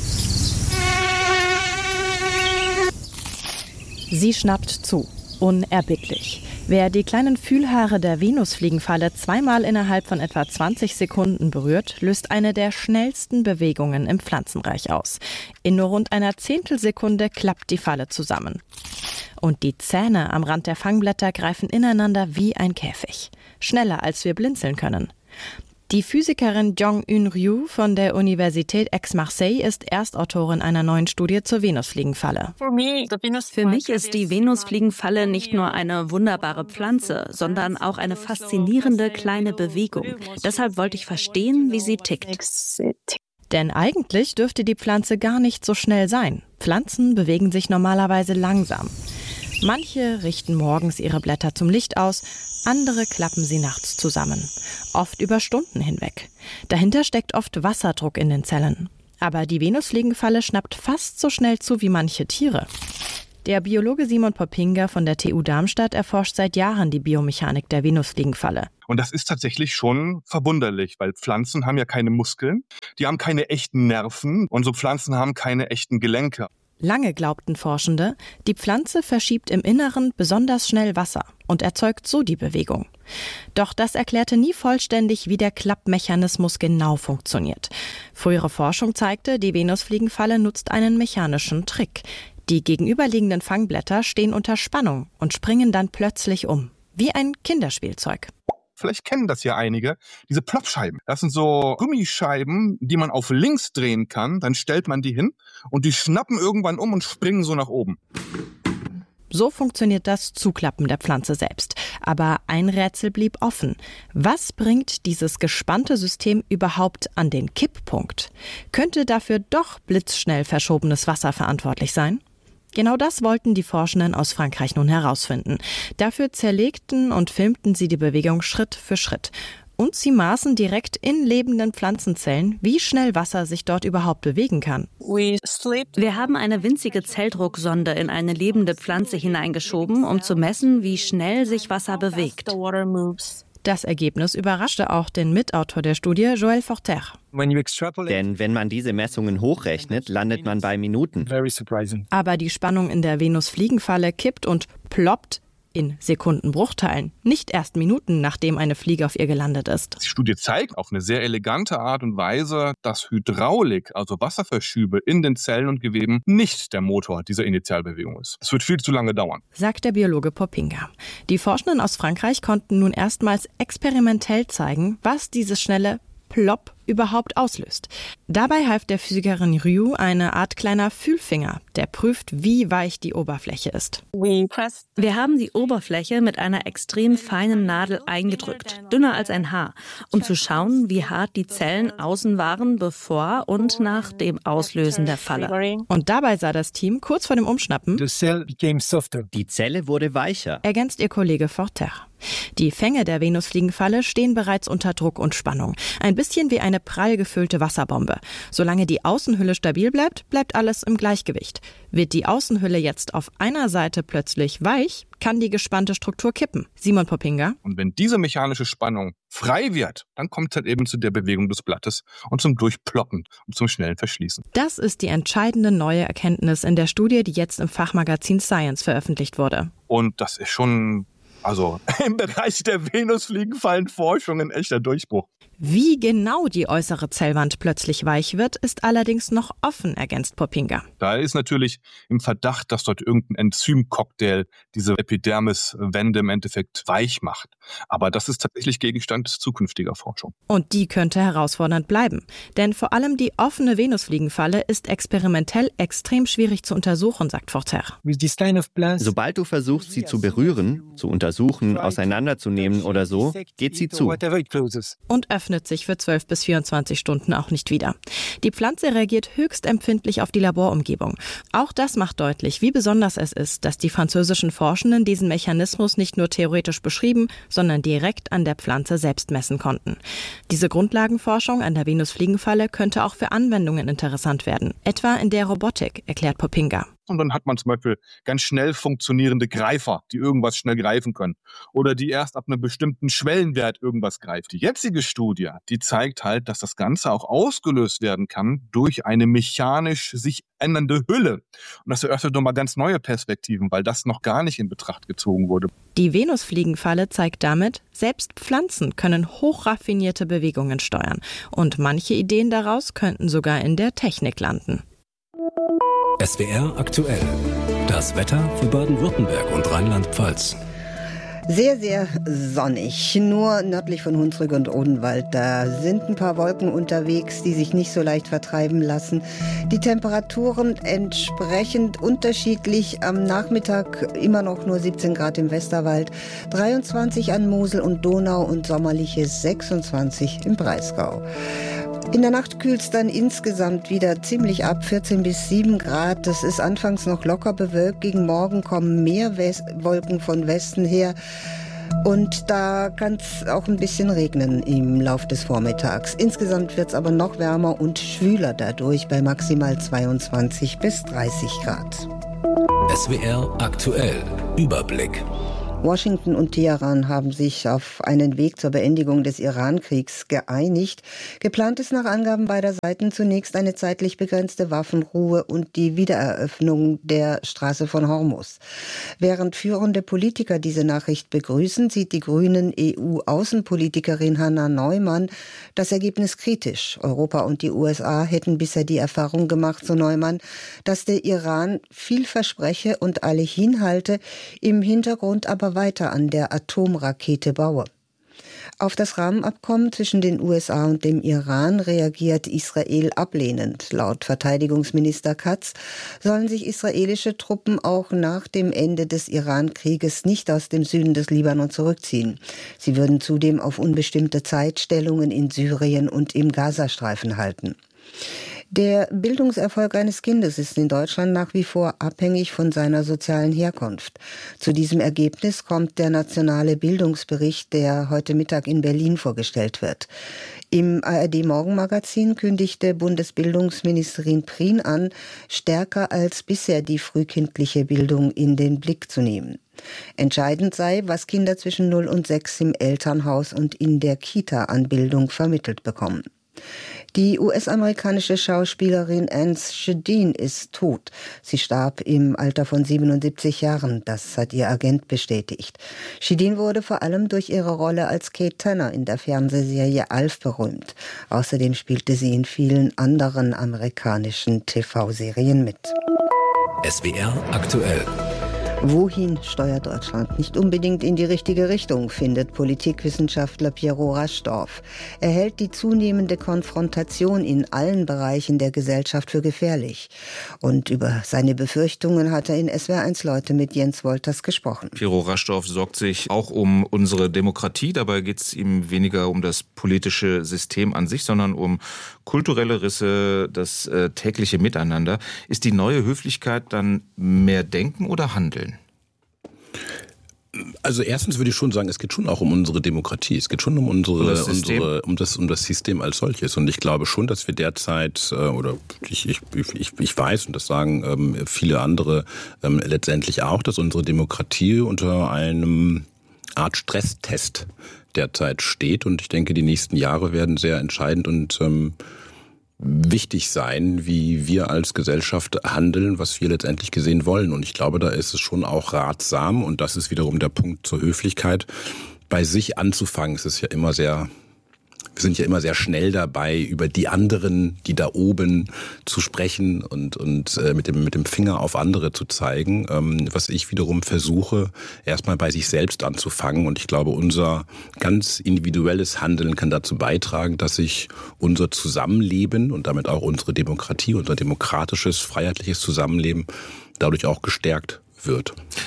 Speaker 17: Sie schnappt zu, unerbittlich. Wer die kleinen Fühlhaare der Venusfliegenfalle zweimal innerhalb von etwa 20 Sekunden berührt, löst eine der schnellsten Bewegungen im Pflanzenreich aus. In nur rund einer Zehntelsekunde klappt die Falle zusammen. Und die Zähne am Rand der Fangblätter greifen ineinander wie ein Käfig. Schneller, als wir blinzeln können. Die Physikerin Jong-Eun Ryu von der Universität Aix-Marseille ist Erstautorin einer neuen Studie zur Venusfliegenfalle.
Speaker 18: Für mich ist die Venusfliegenfalle nicht nur eine wunderbare Pflanze, sondern auch eine faszinierende kleine Bewegung. Deshalb wollte ich verstehen, wie sie tickt.
Speaker 17: Denn eigentlich dürfte die Pflanze gar nicht so schnell sein. Pflanzen bewegen sich normalerweise langsam. Manche richten morgens ihre Blätter zum Licht aus, andere klappen sie nachts zusammen, oft über Stunden hinweg. Dahinter steckt oft Wasserdruck in den Zellen. Aber die Venusfliegenfalle schnappt fast so schnell zu wie manche Tiere. Der Biologe Simon Popinga von der TU Darmstadt erforscht seit Jahren die Biomechanik der Venusfliegenfalle.
Speaker 19: Und das ist tatsächlich schon verwunderlich, weil Pflanzen haben ja keine Muskeln, die haben keine echten Nerven und so Pflanzen haben keine echten Gelenke.
Speaker 17: Lange glaubten Forschende, die Pflanze verschiebt im Inneren besonders schnell Wasser und erzeugt so die Bewegung. Doch das erklärte nie vollständig, wie der Klappmechanismus genau funktioniert. Frühere Forschung zeigte, die Venusfliegenfalle nutzt einen mechanischen Trick. Die gegenüberliegenden Fangblätter stehen unter Spannung und springen dann plötzlich um, wie ein Kinderspielzeug.
Speaker 19: Vielleicht kennen das ja einige, diese Ploppscheiben. Das sind so Gummischeiben, die man auf links drehen kann. Dann stellt man die hin und die schnappen irgendwann um und springen so nach oben.
Speaker 17: So funktioniert das Zuklappen der Pflanze selbst. Aber ein Rätsel blieb offen. Was bringt dieses gespannte System überhaupt an den Kipppunkt? Könnte dafür doch blitzschnell verschobenes Wasser verantwortlich sein? Genau das wollten die Forschenden aus Frankreich nun herausfinden. Dafür zerlegten und filmten sie die Bewegung Schritt für Schritt. Und sie maßen direkt in lebenden Pflanzenzellen, wie schnell Wasser sich dort überhaupt bewegen kann.
Speaker 18: Wir haben eine winzige Zelldrucksonde in eine lebende Pflanze hineingeschoben, um zu messen, wie schnell sich Wasser bewegt.
Speaker 17: Das Ergebnis überraschte auch den Mitautor der Studie, Joël Forter.
Speaker 20: Denn wenn man diese Messungen hochrechnet, landet man bei Minuten.
Speaker 17: Aber die Spannung in der Venusfliegenfalle kippt und ploppt in Sekundenbruchteilen, nicht erst Minuten, nachdem eine Fliege auf ihr gelandet ist.
Speaker 19: Die Studie zeigt auf eine sehr elegante Art und Weise, dass Hydraulik, also Wasserverschübe in den Zellen und Geweben, nicht der Motor dieser Initialbewegung ist. Es wird viel zu lange dauern,
Speaker 17: sagt der Biologe Popinga. Die Forschenden aus Frankreich konnten nun erstmals experimentell zeigen, was dieses schnelle Plopp überhaupt auslöst. Dabei half der Physikerin Ryu eine Art kleiner Fühlfinger, der prüft, wie weich die Oberfläche ist.
Speaker 18: Wir haben die Oberfläche mit einer extrem feinen Nadel eingedrückt, dünner als ein Haar, um zu schauen, wie hart die Zellen außen waren, bevor und nach dem Auslösen der Falle.
Speaker 17: Und dabei sah das Team kurz vor dem Umschnappen,
Speaker 20: Die Zelle wurde weicher,
Speaker 17: ergänzt ihr Kollege Forter. Die Fänge der Venusfliegenfalle stehen bereits unter Druck und Spannung. Ein bisschen wie eine prall gefüllte Wasserbombe. Solange die Außenhülle stabil bleibt, bleibt alles im Gleichgewicht. Wird die Außenhülle jetzt auf einer Seite plötzlich weich, kann die gespannte Struktur kippen. Simon Popinga.
Speaker 19: Und wenn diese mechanische Spannung frei wird, dann kommt es halt eben zu der Bewegung des Blattes und zum Durchploppen und zum schnellen Verschließen.
Speaker 17: Das ist die entscheidende neue Erkenntnis in der Studie, die jetzt im Fachmagazin Science veröffentlicht wurde.
Speaker 19: Und das ist schon im Bereich der Venusfliegenfallenforschung ein echter Durchbruch.
Speaker 17: Wie genau die äußere Zellwand plötzlich weich wird, ist allerdings noch offen, ergänzt Popinga.
Speaker 19: Da ist natürlich im Verdacht, dass dort irgendein Enzymcocktail diese Epidermiswände im Endeffekt weich macht. Aber das ist tatsächlich Gegenstand zukünftiger Forschung.
Speaker 17: Und die könnte herausfordernd bleiben. Denn vor allem die offene Venusfliegenfalle ist experimentell extrem schwierig zu untersuchen, sagt Forter.
Speaker 20: Sobald du versuchst, sie zu berühren, zu untersuchen, auseinanderzunehmen oder so, geht sie zu.
Speaker 17: Und öffnet öffnet sich für 12 bis 24 Stunden auch nicht wieder. Die Pflanze reagiert höchst empfindlich auf die Laborumgebung. Auch das macht deutlich, wie besonders es ist, dass die französischen Forschenden diesen Mechanismus nicht nur theoretisch beschrieben, sondern direkt an der Pflanze selbst messen konnten. Diese Grundlagenforschung an der Venusfliegenfalle könnte auch für Anwendungen interessant werden, etwa in der Robotik, erklärt Popinga.
Speaker 19: Und dann hat man zum Beispiel ganz schnell funktionierende Greifer, die irgendwas schnell greifen können. Oder die erst ab einem bestimmten Schwellenwert irgendwas greift. Die jetzige Studie, die zeigt halt, dass das Ganze auch ausgelöst werden kann durch eine mechanisch sich ändernde Hülle. Und das eröffnet nochmal ganz neue Perspektiven, weil das noch gar nicht in Betracht gezogen wurde.
Speaker 17: Die Venusfliegenfalle zeigt damit, selbst Pflanzen können hochraffinierte Bewegungen steuern. Und manche Ideen daraus könnten sogar in der Technik landen.
Speaker 8: SWR aktuell. Das Wetter für Baden-Württemberg und Rheinland-Pfalz.
Speaker 9: Sehr, sehr sonnig. Nur nördlich von Hunsrück und Odenwald. Da sind ein paar Wolken unterwegs, die sich nicht so leicht vertreiben lassen. Die Temperaturen entsprechend unterschiedlich. Am Nachmittag immer noch nur 17 Grad im Westerwald, 23 an Mosel und Donau und sommerliche 26 im Breisgau. In der Nacht kühlt es dann insgesamt wieder ziemlich ab, 14 bis 7 Grad. Das ist anfangs noch locker bewölkt. Gegen Morgen kommen mehr Wolken von Westen her. Und da kann es auch ein bisschen regnen im Lauf des Vormittags. Insgesamt wird es aber noch wärmer und schwüler dadurch bei maximal 22 bis 30 Grad.
Speaker 8: SWR aktuell. Überblick.
Speaker 9: Washington und Teheran haben sich auf einen Weg zur Beendigung des Iran-Kriegs geeinigt. Geplant ist nach Angaben beider Seiten zunächst eine zeitlich begrenzte Waffenruhe und die Wiedereröffnung der Straße von Hormuz. Während führende Politiker diese Nachricht begrüßen, sieht die grünen EU-Außenpolitikerin Hanna Neumann das Ergebnis kritisch. Europa und die USA hätten bisher die Erfahrung gemacht, so Neumann, dass der Iran viel verspreche und alle hinhalte, im Hintergrund aber weiter an der Atomrakete baue. Auf das Rahmenabkommen zwischen den USA und dem Iran reagiert Israel ablehnend. Laut Verteidigungsminister Katz sollen sich israelische Truppen auch nach dem Ende des Iran-Krieges nicht aus dem Süden des Libanon zurückziehen. Sie würden zudem auf unbestimmte Zeit Stellungen in Syrien und im Gazastreifen halten. Der Bildungserfolg eines Kindes ist in Deutschland nach wie vor abhängig von seiner sozialen Herkunft. Zu diesem Ergebnis kommt der nationale Bildungsbericht, der heute Mittag in Berlin vorgestellt wird. Im ARD-Morgenmagazin kündigte Bundesbildungsministerin Prien an, stärker als bisher die frühkindliche Bildung in den Blick zu nehmen. Entscheidend sei, was Kinder zwischen 0 und 6 im Elternhaus und in der Kita an Bildung vermittelt bekommen. Die US-amerikanische Schauspielerin Anne Shadeen ist tot. Sie starb im Alter von 77 Jahren, das hat ihr Agent bestätigt. Shadeen wurde vor allem durch ihre Rolle als Kate Tanner in der Fernsehserie Alf berühmt. Außerdem spielte sie in vielen anderen amerikanischen TV-Serien mit.
Speaker 8: SWR aktuell.
Speaker 9: Wohin steuert Deutschland? Nicht unbedingt in die richtige Richtung, findet Politikwissenschaftler Piero Raschdorf. Er hält die zunehmende Konfrontation in allen Bereichen der Gesellschaft für gefährlich. Und über seine Befürchtungen hat er in SWR1 Leute mit Jens Wolters gesprochen.
Speaker 1: Piero Raschdorf sorgt sich auch um unsere Demokratie. Dabei geht es ihm weniger um das politische System an sich, sondern um kulturelle Risse, das tägliche Miteinander. Ist die neue Höflichkeit dann mehr Denken oder Handeln?
Speaker 4: Also erstens würde ich schon sagen, es geht schon auch um unsere Demokratie. Es geht schon um das System als solches. Und ich glaube schon, dass wir derzeit, oder ich weiß, und das sagen viele andere letztendlich auch, dass unsere Demokratie unter einem Art Stresstest derzeit steht. Und ich denke, die nächsten Jahre werden sehr entscheidend und wichtig sein, wie wir als Gesellschaft handeln, was wir letztendlich gesehen wollen. Und ich glaube, da ist es schon auch ratsam, und das ist wiederum der Punkt zur Höflichkeit, bei sich anzufangen. Es ist ja immer wir sind ja immer sehr schnell dabei, über die anderen, die da oben, zu sprechen und mit dem Finger auf andere zu zeigen. Was ich wiederum versuche, erstmal bei sich selbst anzufangen. Und ich glaube, unser ganz individuelles Handeln kann dazu beitragen, dass sich unser Zusammenleben und damit auch unsere Demokratie, unser demokratisches, freiheitliches Zusammenleben dadurch auch gestärkt wird.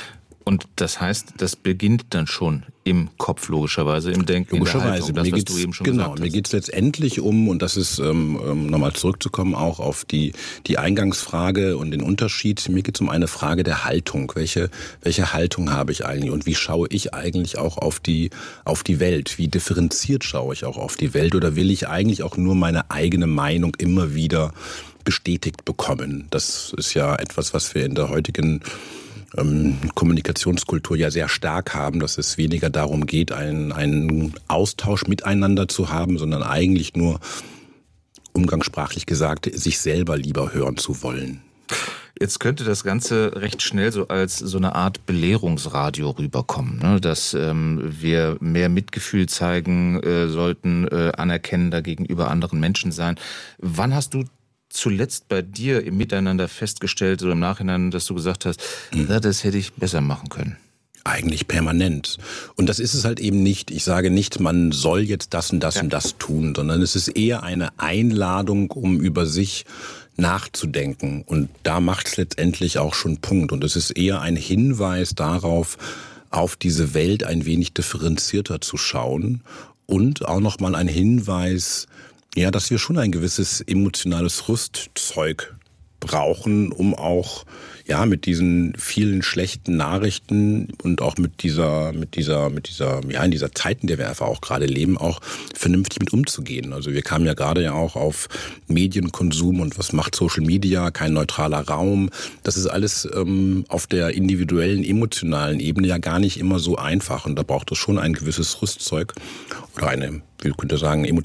Speaker 1: Und das heißt, das beginnt dann schon im Kopf, logischerweise, im Denken,
Speaker 4: logischerweise.
Speaker 1: in der Haltung, das, was du eben schon gesagt hast.
Speaker 4: Mir geht es letztendlich um, und das ist, nochmal zurückzukommen, auch auf die Eingangsfrage und den Unterschied, mir geht es um eine Frage der Haltung. Welche Haltung habe ich eigentlich und wie schaue ich eigentlich auch auf die Welt? Wie differenziert schaue ich auch auf die Welt? Oder will ich eigentlich auch nur meine eigene Meinung immer wieder bestätigt bekommen? Das ist ja etwas, was wir in der heutigen Kommunikationskultur ja sehr stark haben, dass es weniger darum geht, einen Austausch miteinander zu haben, sondern eigentlich nur, umgangssprachlich gesagt, sich selber lieber hören zu wollen.
Speaker 1: Jetzt könnte das Ganze recht schnell so als so eine Art Belehrungsradio rüberkommen, ne? Dass wir mehr Mitgefühl zeigen sollten, anerkennender gegenüber anderen Menschen sein. Wann hast du zuletzt bei dir im Miteinander festgestellt oder im Nachhinein, dass du gesagt hast, das hätte ich besser machen können?
Speaker 4: Eigentlich permanent. Und das ist es halt eben nicht. Ich sage nicht, man soll jetzt das und das und das tun, sondern es ist eher eine Einladung, um über sich nachzudenken. Und da macht es letztendlich auch schon Punkt. Und es ist eher ein Hinweis darauf, auf diese Welt ein wenig differenzierter zu schauen. Und auch nochmal ein Hinweis, ja, dass wir schon ein gewisses emotionales Rüstzeug brauchen, um auch mit diesen vielen schlechten Nachrichten und auch in dieser Zeit, in der wir einfach auch gerade leben, auch vernünftig mit umzugehen. Also wir kamen ja gerade auch auf Medienkonsum und was macht Social Media, kein neutraler Raum. Das ist alles auf der individuellen, emotionalen Ebene ja gar nicht immer so einfach und da braucht es schon ein gewisses Rüstzeug oder eine, wie könnte sagen,